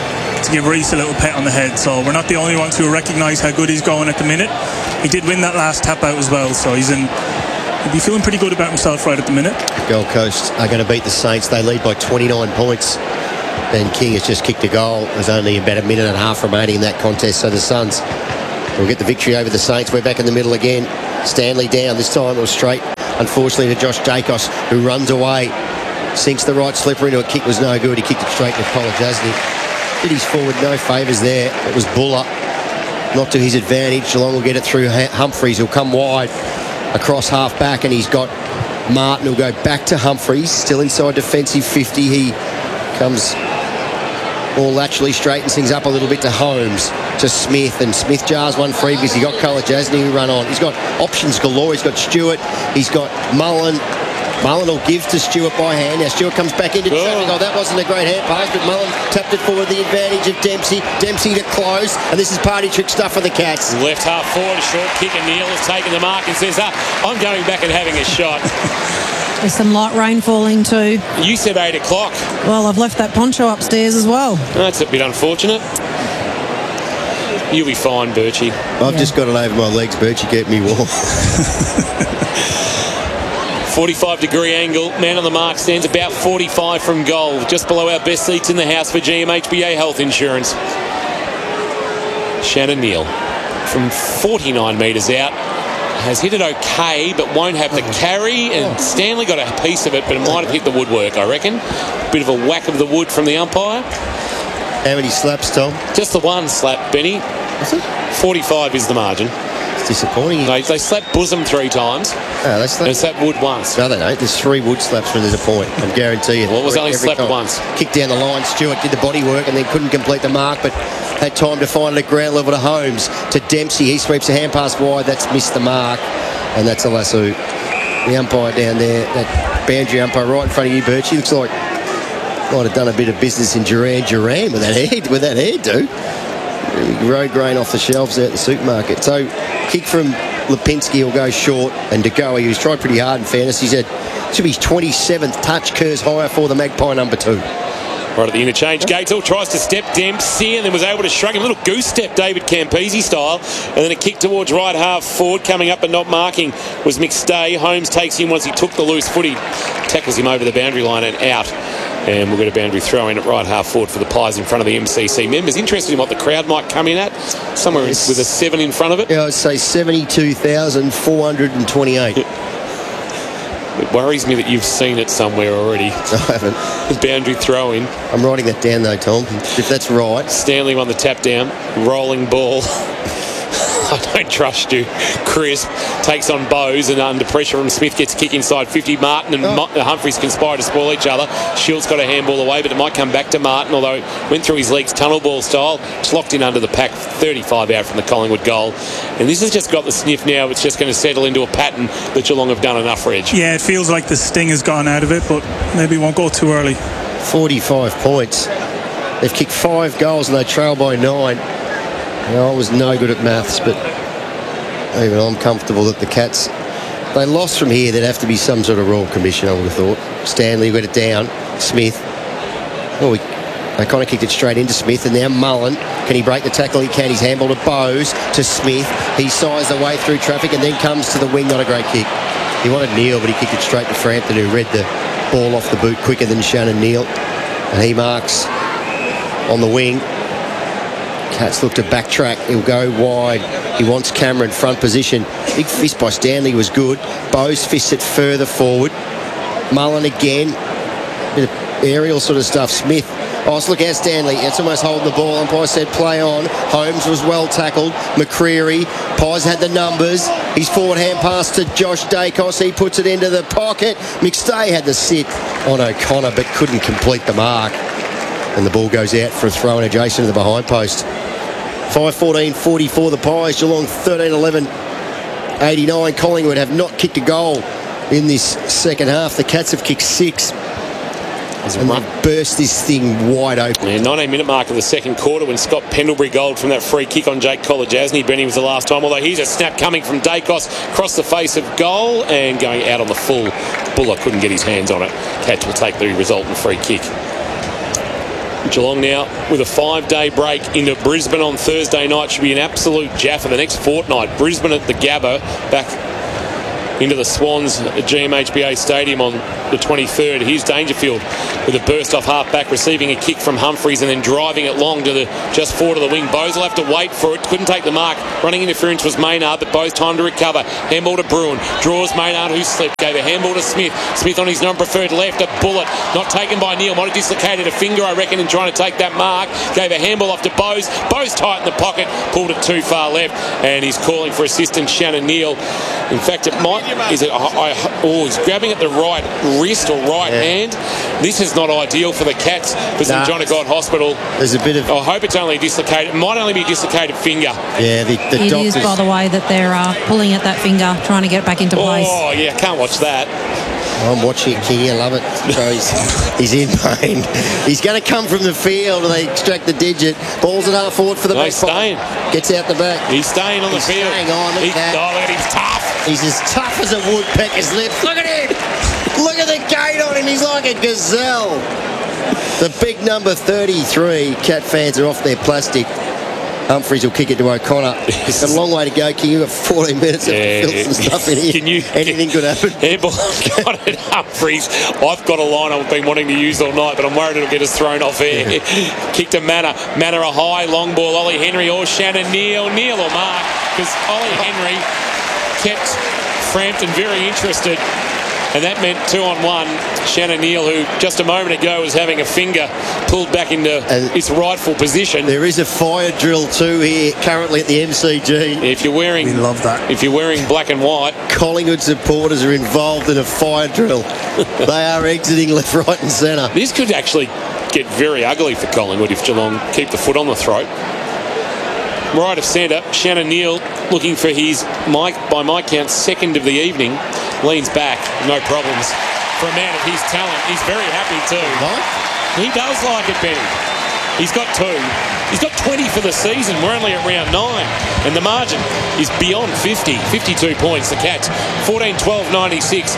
to give Reece a little pat on the head. So we're not the only ones who recognise how good he's going at the minute. He did win that last tap out as well, so he'll be feeling pretty good about himself right at the minute. Gold Coast are going to beat the Saints. They lead by 29 points. And King has just kicked a goal. There's only about a minute and a half remaining in that contest, so the Suns will get the victory over the Saints. We're back in the middle again. Stanley down. This time it was straight, unfortunately, to Josh Dacos, who runs away. Sinks the right slipper into a kick, was no good. He kicked it straight to Kolodjasny. Did his forward no favours there. It was Buller. Not to his advantage. Geelong will get it through Humphreys. He'll come wide across half back, and he's got Martin who'll go back to Humphreys. Still inside defensive 50. He comes all laterally, straightens things up a little bit to Holmes, to Smith, and Smith jars one free because he got Kolodjasny who run on. He's got options galore. He's got Stewart. He's got Mullen. Mullen will give to Stewart by hand. Now Stewart comes back into traffic. Oh, that wasn't a great hand pass, but Mullen tapped it forward, the advantage of Dempsey. Dempsey to close, and this is party trick stuff for the Cats. Left half forward, a short kick, and Neil has taken the mark and says, I'm going back and having a shot. There's some light rain falling too. You said 8 o'clock. Well, I've left that poncho upstairs as well. That's a bit unfortunate. You'll be fine, Birchie. I've just got it over my legs, Birchie, kept me warm. 45-degree angle. Man on the mark stands about 45 from goal. Just below our best seats in the house for GMHBA Health Insurance. Shannon Neal from 49 metres out has hit it okay, but won't have the carry, and Stanley got a piece of it, but it might have hit the woodwork, I reckon. Bit of a whack of the wood from the umpire. How many slaps, Tom? Just the one slap, Benny. Is it? 45 is the margin. It's disappointing. They slap bosom 3 times. Oh, they slap. And slap wood once. No, they don't. There's 3 wood slaps when there's a point. I guarantee you. Well, it was only slapped once. Kicked down the line. Stewart did the body work and then couldn't complete the mark, but had time to find it at ground level to Holmes. To Dempsey. He sweeps a hand pass wide. That's missed the mark. And that's a lasso. The umpire down there, that boundary umpire right in front of you, Birchie, looks like might have done a bit of business in Duran with that hairdo. Road grain off the shelves out at the supermarket. So kick from Lipinski will go short, and DeGoey, who's tried pretty hard in fairness, he said it should be his 27th touch, Kerr's higher for the Magpie number 2. Right at the interchange, Gatesall tries to step Dempsey and then was able to shrug him. A little goose step, David Campese style. And then a kick towards right half forward. Coming up but not marking was McStay. Holmes takes him once he took the loose footy. Tackles him over the boundary line and out. And we'll get a boundary throw in at right half forward for the Pies in front of the MCC members. Interested in what the crowd might come in at. Somewhere with a 7 in front of it. Yeah, I'd say 72,428. It worries me that you've seen it somewhere already. I haven't. The boundary throw in. I'm writing that down though, Tom, if that's right. Stanley won the tap down. Rolling ball. I don't trust you. Crisp takes on Bowes, and under pressure from Smith gets a kick inside 50. Martin and Humphreys conspire to spoil each other. Shields got a handball away, but it might come back to Martin, although it went through his legs tunnel ball style. It's locked in under the pack, 35 out from the Collingwood goal. And this has just got the sniff now. It's just going to settle into a pattern that Geelong have done enough, Reg. Yeah, it feels like the sting has gone out of it, but maybe it won't go too early. 45 points. They've kicked 5 goals and they trail by 9. I was no good at maths, but even I'm comfortable that the Cats, they lost from here. There'd have to be some sort of Royal Commission, I would have thought. Stanley got it down. Smith. They kind of kicked it straight into Smith, and now Mullen. Can he break the tackle? He can. He's handball to Bowes, to Smith. He sized the way through traffic and then comes to the wing. Not a great kick. He wanted Neal, but he kicked it straight to Frampton, who read the ball off the boot quicker than Shannon Neal. And he marks on the wing. Cats look to backtrack. He'll go wide. He wants Cameron front position. Big fist by Stanley was good. Bowes fists it further forward. Mullen again. Bit of aerial sort of stuff. Smith. Oh, look at Stanley. It's almost holding the ball. Umpire said play on. Holmes was well tackled. McCreary. Pies had the numbers. His forward hand pass to Josh Dacos. He puts it into the pocket. McStay had the sit on O'Connor but couldn't complete the mark. And the ball goes out for a throw in adjacent to the behind post. 5-14-44 the Pies. Geelong 13-11-89. Collingwood have not kicked a goal in this second half. The Cats have kicked 6. And they burst this thing wide open. Yeah, 19-minute mark of the second quarter when Scott Pendlebury goaled from that free kick on Jake Kolodjasny. Benny was the last time, although here's a snap coming from Dacos across the face of goal and going out on the full. Buller couldn't get his hands on it. Cats will take the resultant free kick. Geelong now with a 5-day break into Brisbane on Thursday night. Should be an absolute jaffa the next fortnight. Brisbane at the Gabba, back into the Swans at GMHBA Stadium on the 23rd. Here's Dangerfield with a burst off half-back, receiving a kick from Humphreys and then driving it long to the just forward of the wing. Bowes will have to wait for it. Couldn't take the mark. Running interference was Maynard, but Bowes time to recover. Handball to Bruin. Draws Maynard, who slipped. Gave a handball to Smith. Smith on his non-preferred left. A bullet. Not taken by Neal. Might have dislocated a finger, I reckon, in trying to take that mark. Gave a handball off to Bowes. Bowes tight in the pocket. Pulled it too far left. And he's calling for assistant Shannon Neal. In fact, it might... he's grabbing at the right wrist or right hand. This is not ideal for the Cats for St John of God Hospital. There's a bit of... I hope it's only dislocated. It might only be a dislocated finger. Yeah, the It doctors... is, by the way, that they're pulling at that finger, trying to get it back into place. Oh, yeah, can't watch that. I'm watching it, Kingy. I love it. So he's in pain. He's going to come from the field and they extract the digit. Ball's at half forward for the back. He's staying. Gets out the back. He's staying on the field. Staying on. Look at that. Oh, look at him. He's tough. He's as tough as a woodpecker's lip. Look at him. Look at the gait on him. He's like a gazelle. The big number 33. Cat fans are off their plastic. Humphreys will kick it to O'Connor. It's a long way to go, King. You've got 14 minutes to fill some stuff in here. Anything could happen. Handball got it, Humphreys. I've got a line I've been wanting to use all night, but I'm worried it'll get us thrown off air. Kick to Manor. Manor a high, long ball. Ollie Henry or Shannon Neal. Neal or Mark, because Ollie Henry kept Frampton very interested. And that meant 2-on-1. Shannon Neal, who just a moment ago was having a finger, pulled back into its rightful position. There is a fire drill too here currently at the MCG. If you're wearing, We love that. If you're wearing black and white, Collingwood supporters are involved in a fire drill. They are exiting left, right and centre. this could actually get very ugly for Collingwood if Geelong keep the foot on the throat. Right of centre, Shannon Neal looking for his, by my count, second of the evening. Leans back, no problems. For a man of his talent, he's very happy too. He does like it, Benny. He's got 2. He's got 20 for the season. We're only at round 9. And the margin is beyond 50. 52 points, the Cats. 14-12-96.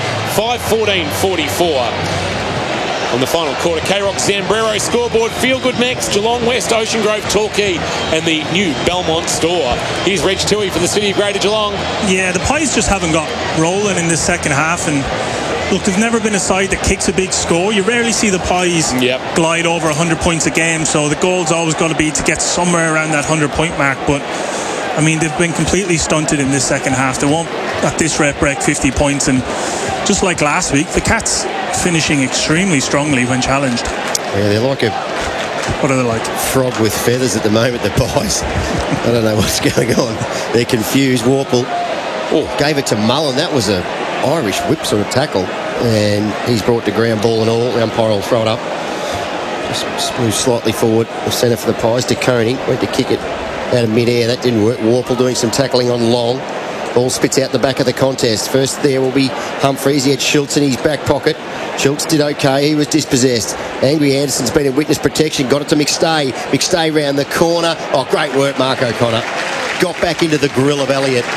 5-14-44. On the final quarter, K-Rock Zambrero scoreboard. Feel Good next. Geelong West, Ocean Grove, Torquay, and the new Belmont store. Here's Reg Toohey for the City of Greater Geelong. Yeah, the Pies just haven't got rolling in the second half, and look, they've never been a side that kicks a big score. You rarely see the Pies glide over 100 points a game, so the goal's always got to be to get somewhere around that 100-point mark. But I mean, they've been completely stunted in this second half. They won't at this rate break 50 points, and just like last week, the Cats finishing extremely strongly when challenged. Yeah, they're like a... What are they like? Frog with feathers at the moment, the Pies. I don't know what's going on. They're confused. Warple gave it to Mullen. That was a Irish whip sort of tackle, and he's brought to ground, ball and all. The umpire will throw it up. Just move slightly forward. The centre for the Pies to Koenig. Went to kick it out of mid-air. That didn't work. Warple doing some tackling on Long. Ball spits out the back of the contest. First there will be Humphreys. He had Schultz in his back pocket. Schultz did okay. He was dispossessed. Angry Anderson's been in witness protection. Got it to McStay. McStay round the corner. Oh, great work, Mark O'Connor. Got back into the grill of Elliott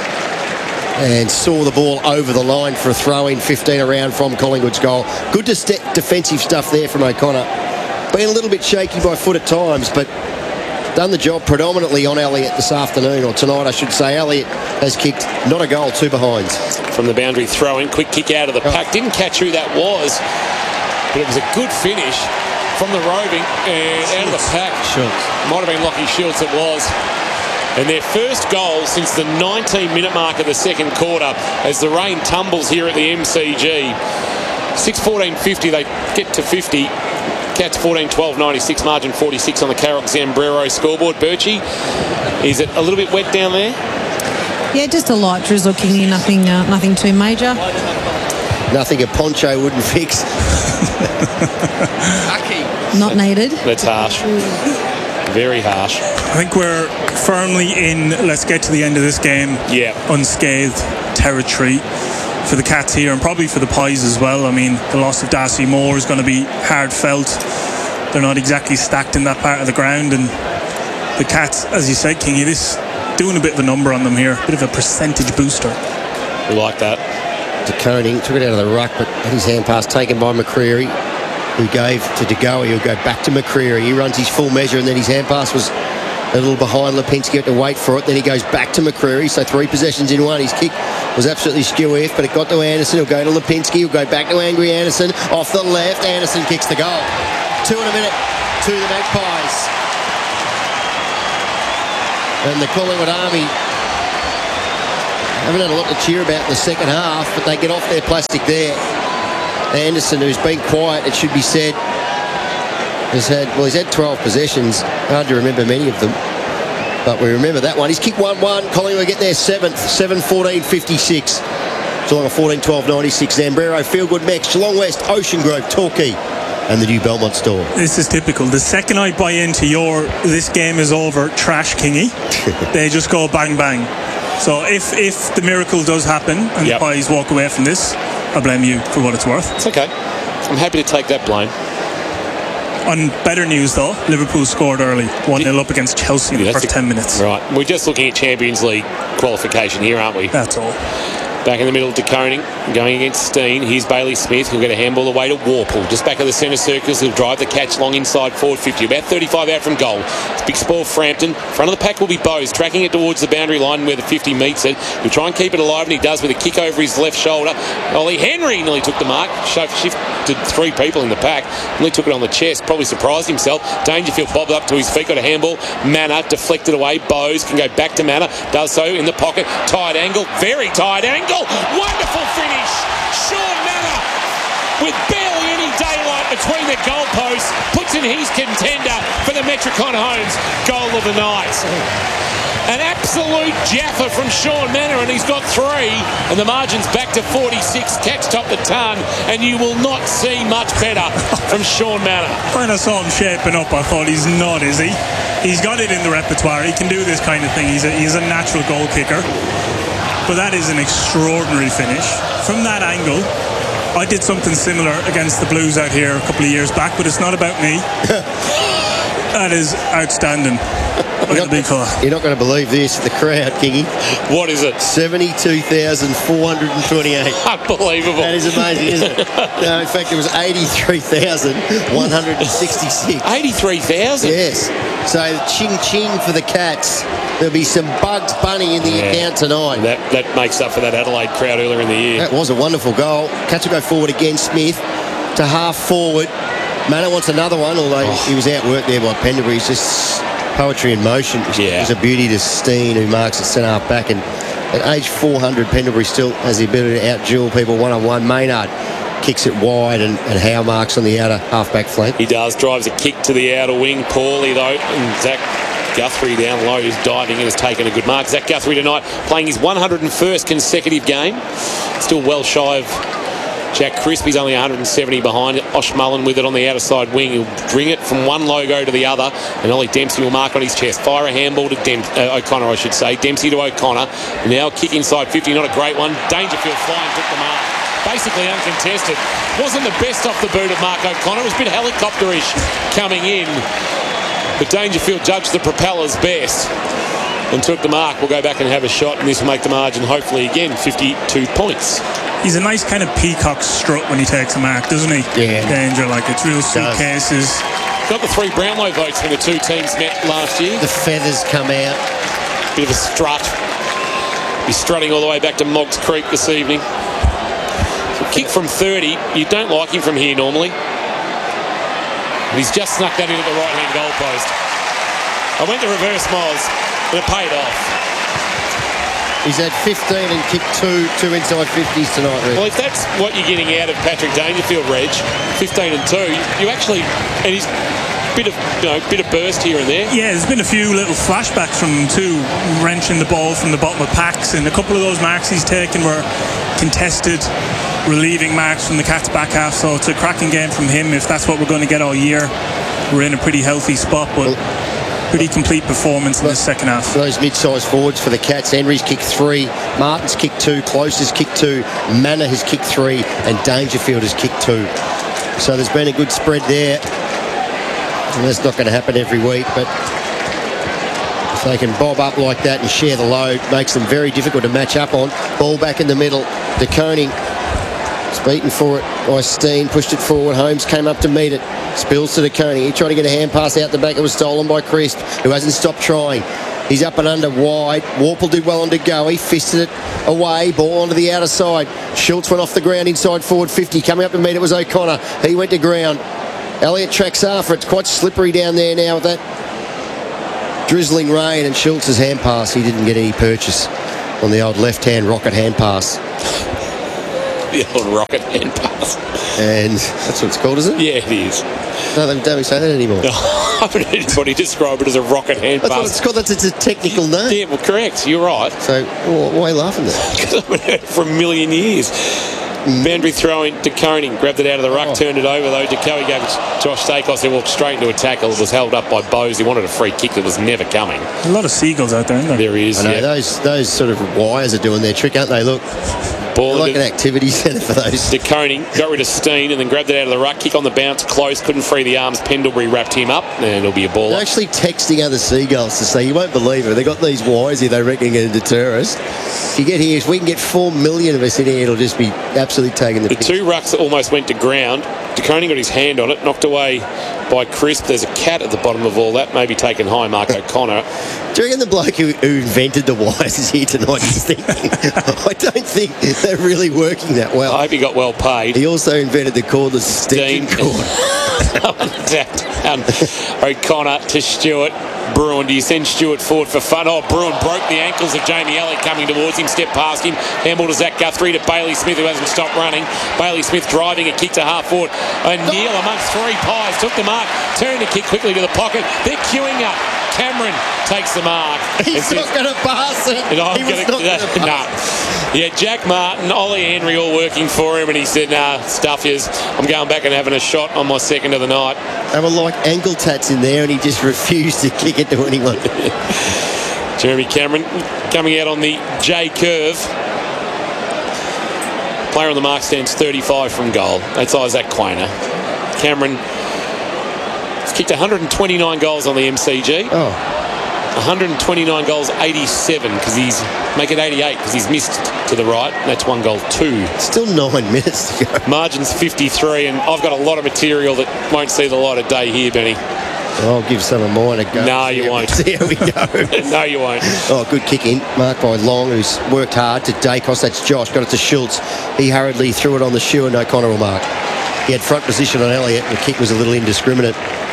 and saw the ball over the line for a throw-in. 15 around from Collingwood's goal. Good defensive stuff there from O'Connor. Been a little bit shaky by foot at times, but done the job predominantly on Elliott this afternoon, or tonight I should say. Elliott has kicked not a goal, 2 behinds. From the boundary throw-in, quick kick out of the pack. Didn't catch who that was, but it was a good finish from the roving and out of the pack. Might have been Lockie Schultz, it was. And their first goal since the 19-minute mark of the second quarter as the rain tumbles here at the MCG. 6-14-50, they get to 50. Cats 14-12-96, margin 46 on the K-Rock Zambrero scoreboard. Birchie, is it a little bit wet down there? Yeah, just a light drizzle, Kingy. Nothing too major. Nothing a poncho wouldn't fix. Not needed. That's harsh. Very harsh. I think we're firmly in let's get to the end of this game unscathed territory for the Cats here, and probably for the Pies as well. I mean, the loss of Darcy Moore is going to be hard felt. They're not exactly stacked in that part of the ground, and the Cats, as you said, Kingy, this doing a bit of a number on them here, a bit of a percentage booster. We like that. To Koenig, took it out of the ruck, but had his hand pass taken by McCreary. who gave to De Goey, who'll go back to McCreary. He runs his full measure, and then his hand pass was a little behind Lipinski, had to wait for it. Then he goes back to McCreary, so 3 possessions in one. His kick was absolutely skew-iff, but it got to Anderson. He'll go to Lipinski. He'll go back to Angry Anderson. Off the left, Anderson kicks the goal. 2 in a minute to the Magpies. And the Collingwood Army haven't had a lot to cheer about in the second half, but they get off their plastic there. Anderson, who's been quiet, it should be said, he's had 12 possessions. Hard to remember many of them, but we remember that one. He's kicked 1-1. Collingwood get their 7th, 7-14-56. Geelong 14-12-96. Zambrero, Feelgood, Mex, Geelong West, Ocean Grove, Torquay, and the new Belmont store. This is typical. The second I buy into your "this game is over" trash kingy, they just go bang bang. So if the miracle does happen and the Pies walk away from this, I blame you for what it's worth. It's okay. I'm happy to take that blame. On better news, though, Liverpool scored early, 1-0 up against Chelsea in the first 10 minutes. Right. We're just looking at Champions League qualification here, aren't we? That's all. Back in the middle to Koning, going against Steen. Here's Bailey Smith, who'll get a handball away to Warple. Just back of the centre circles, he'll drive the catch long inside forward 50. About 35 out from goal. It's big spoil Frampton. Front of the pack will be Bowes, tracking it towards the boundary line where the 50 meets it. He'll try and keep it alive, and he does with a kick over his left shoulder. Ollie Henry nearly took the mark. Shifted 3 people in the pack. Nearly took it on the chest. Probably surprised himself. Dangerfield bobbed up to his feet, got a handball. Manor deflected away. Bowes can go back to Manor. Does so in the pocket. Tight angle. Very tight angle. Wonderful finish. Sean Manor, with barely any daylight between the goalposts, puts in his contender for the Metricon Homes goal of the night. An absolute jaffer from Sean Manor, and he's got 3, and the margin's back to 46. Catch top the ton, and you will not see much better from Sean Manor. When I saw him shaping up, I thought, he's not, is he? He's got it in the repertoire. He can do this kind of thing. He's a natural goal kicker. But that is an extraordinary finish. From that angle, I did something similar against the Blues out here a couple of years back, but it's not about me. That is outstanding. You're not going to believe this, the crowd, Kingy. What is it? 72,428. Unbelievable. That is amazing, isn't it? No, in fact, it was 83,166. 83,000? Yes. So, ching-ching for the Cats. There'll be some Bugs Bunny in the account tonight. That makes up for that Adelaide crowd earlier in the year. That was a wonderful goal. Cats will go forward again. Smith to half forward. Manor wants another one, although he was outworked there by Pendlebury. He's just poetry in motion. It was a beauty to Steen, who marks at centre half back. And at age 400, Pendlebury still has the ability to out-duel people one-on-one. Maynard kicks it wide, and Howe marks on the outer half-back flank. He does. Drives a kick to the outer wing. Poorly, though. And Zach Guthrie down low is diving and has taken a good mark. Zach Guthrie tonight playing his 101st consecutive game. Still well shy of Jack Crispy's only 170 behind. Osh Mullen with it on the outer side wing. He'll bring it from one logo to the other, and Ollie Dempsey will mark on his chest. Fire a handball to O'Connor, I should say. Dempsey to O'Connor. Now kick inside 50, not a great one. Dangerfield flying, took the mark. Basically uncontested. Wasn't the best off the boot of Mark O'Connor. It was a bit helicopterish coming in. But Dangerfield judged the propellers best and took the mark. We'll go back and have a shot, and this will make the margin, hopefully, again, 52 points. He's a nice kind of peacock strut when he takes a mark, doesn't he? Yeah. Danger, like it's real suitcases. Got the 3 Brownlow votes when the 2 teams met last year. The feathers come out. Bit of a strut. He's strutting all the way back to Moggs Creek this evening. So kick from 30. You don't like him from here normally. But he's just snuck that into the right-hand goal post. I went to reverse Moz, and it paid off. He's had 15 and kicked two inside 50s tonight, Reg. Well, if that's what you're getting out of Patrick Dangerfield, Reg, 15 and 2, you actually, and he's bit of burst here and there. Yeah, there's been a few little flashbacks from him too, wrenching the ball from the bottom of packs, and a couple of those marks he's taken were contested, relieving marks from the Cats back half. So it's a cracking game from him. If that's what we're going to get all year, we're in a pretty healthy spot, but pretty complete performance in the second half. Those mid-sized forwards for the Cats. Henry's kicked 3, Martin's kicked 2, Close has kicked 2, Manor has kicked 3, and Dangerfield has kicked 2. So there's been a good spread there. And that's not going to happen every week, but if they can bob up like that and share the load, makes them very difficult to match up on. Ball back in the middle. De Koning It's beaten for it by Steen, pushed it forward. Holmes came up to meet it. Spills to De Koning. He tried to get a hand pass out the back. It was stolen by Crisp, who hasn't stopped trying. He's up and under wide. Warple did well on De Goey. He fisted it away. Ball onto the outer side. Schultz went off the ground inside forward 50. Coming up to meet it was O'Connor. He went to ground. Elliott tracks after. It's quite slippery down there now with that drizzling rain, and Schultz's hand pass. He didn't get any purchase on the old left-hand rocket hand pass. The old rocket hand pass. And that's what it's called, is it? Yeah, it is. No, they don't say that anymore. No, I haven't heard anybody describe it as a rocket hand That's pass. what it's called. It's a technical name. Yeah, well, correct. You're right. So why are you laughing there? Because I haven't heard it for a million years. Boundary throw in De Koning, grabbed it out of the ruck, turned it over though. De Koey gave it to Josh Dacos, who walked straight into a tackle. It was held up by Bowes. He wanted a free kick that was never coming. A lot of seagulls out there, isn't there? There is. I know, yeah. those sort of wires are doing their trick, aren't they? Look, Ball like an activity centre for those. De Koning got rid of Steen and then grabbed it out of the ruck. Kick on the bounce, close, couldn't free the arms. Pendlebury wrapped him up, and it'll be a ball. They're actually texting other seagulls to say, you won't believe it, they got these wires here they reckon are going to deter us. If you get here, if we can get 4 million of us in here, it'll just be absolutely taking the piss. Two rucks that almost went to ground. De Koning got his hand on it, knocked away by Crisp. There's a cat at the bottom of all that, maybe taken high, Mark O'Connor. Do you reckon the bloke who invented the wires is here tonight is thinking, I don't think they're really working that well. I hope he got well paid. He also invented the cordless extension cord. O'Connor to Stewart. Bruin, do you send Stewart forward for fun? Oh, Bruin broke the ankles of Jamie Elliott coming towards him, stepped past him. Handball to Zach Guthrie to Bailey Smith, who hasn't stopped running. Bailey Smith driving a kick to half forward. O'Neill amongst three pies, took the mark, turned a kick quickly to the pocket. They're queuing up. Cameron takes the mark. He's not going to pass it. Yeah, Jack Martin, Ollie Henry all working for him, and he said, nah, stuff yous. I'm going back and having a shot on my second of the night. They were like ankle tats in there, and he just refused to kick it to anyone. Jeremy Cameron coming out on the J curve. Player on the mark stands 35 from goal. That's Isaac Quainer. Cameron has kicked 129 goals on the MCG. 129 goals, 87 because he's make it 88 because he's missed to the right. That's 1 goal, 2. Still 9 minutes to go. Margin's 53, and I've got a lot of material that won't see the light of day here, Benny. I'll give some of mine a go. No, you won't. See how we go. No, you won't. Oh, good kick in. Marked by Long, who's worked hard to Dacos. That's Josh. Got it to Schultz. He hurriedly threw it on the shoe, and O'Connor will mark. He had front position on Elliott. The kick was a little indiscriminate.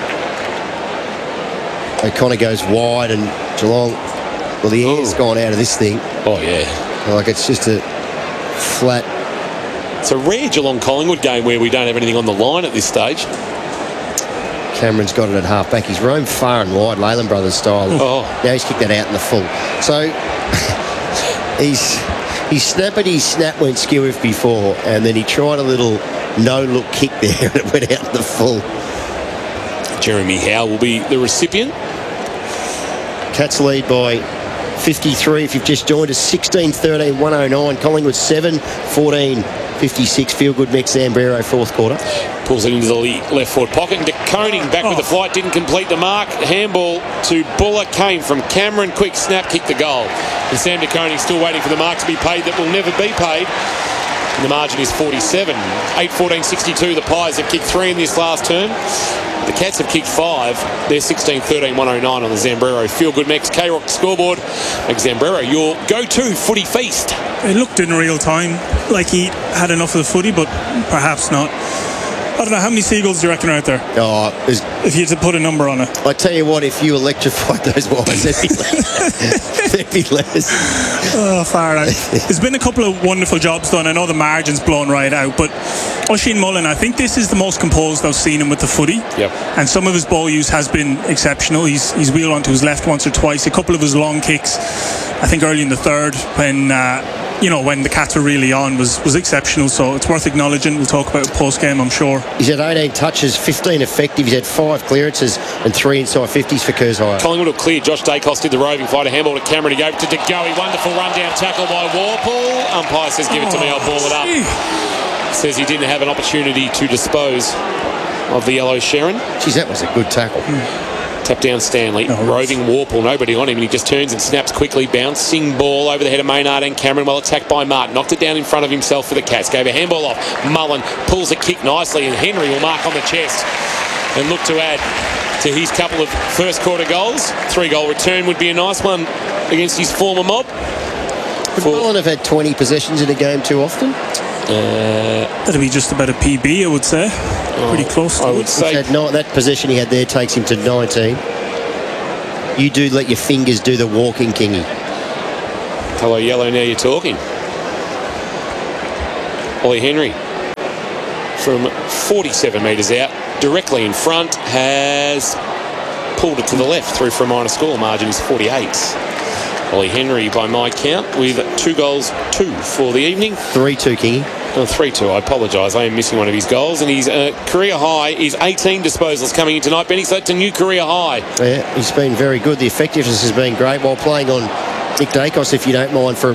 O'Connor goes wide, and Geelong, well, the air's gone out of this thing. Oh, yeah. Like, it's just a flat. It's a rare Geelong-Collingwood game where we don't have anything on the line at this stage. Cameron's got it at half-back. He's roamed far and wide, Leyland Brothers style. Now he's kicked that out in the full. So, his snap went skew-if before, and then he tried a little no-look kick there, and it went out in the full. Jeremy Howe will be the recipient. Cats lead by 53 if you've just joined us. 16-13, 109. Collingwood 7-14-56. Feel good mix. Zambrero, fourth quarter. Pulls it into the left forward pocket. And De Koning back with the flight. Didn't complete the mark. Handball to Buller. Came from Cameron. Quick snap. Kicked the goal. And Sam De Koning still waiting for the mark to be paid that will never be paid. And the margin is 47. 8-14-62. The Pies have kicked 3 in this last term. The Cats have kicked 5. They're 16-13, 109 on the Zambrero Feel Good Max K-Rock scoreboard. Make Zambrero your go-to footy feast. It looked in real time like he had enough of the footy, but perhaps not. I don't know, how many seagulls do you reckon are out there? If you had to put a number on it. I tell you what, if you electrified those wires, there'd be less. Oh, far out. There's been a couple of wonderful jobs done. I know the margin's blown right out, but Oisin Mullen, I think this is the most composed I've seen him with the footy. Yep. And some of his ball use has been exceptional. He's wheeled onto his left once or twice. A couple of his long kicks, I think early in the third, when the Cats were really on, was exceptional. So it's worth acknowledging. We'll talk about it post-game, I'm sure. He's had 18 touches, 15 effective. He's had 5 clearances and 3 inside 50s for Kurzheim. Collingwood will clear. Josh Dacos did the roving fight. A handball to Cameron. He gave it to De Goey. Wonderful run-down tackle by Warple. Umpire says, give it to me, I'll ball it up. Says he didn't have an opportunity to dispose of the yellow Sharon. Geez, that was a good tackle. Tap down Stanley, roving Warple, nobody on him, and he just turns and snaps quickly. Bouncing ball over the head of Maynard and Cameron, well attacked by Martin. Knocked it down in front of himself for the Cats. Gave a handball off. Mullen pulls a kick nicely, and Henry will mark on the chest and look to add to his couple of first quarter goals. 3-goal return would be a nice one against his former mob. Would Mullen have had 20 possessions in a game too often? That'd be just about a PB, I would say. Pretty close to I would say that possession he had there takes him to 19. You do let your fingers do the walking, Kingy. Hello, Yellow, now you're talking. Ollie Henry from 47 metres out, directly in front, has pulled it to the left through for a minor score. Margin is 48. Ollie Henry, by my count, with 2 goals, 2 for the evening. 3-2, Kingy. 3-2, I apologise. I am missing one of his goals. And his career high is 18 disposals coming in tonight, Benny. So it's a new career high. Yeah, he's been very good. The effectiveness has been great while playing on Nick Dacos, if you don't mind, for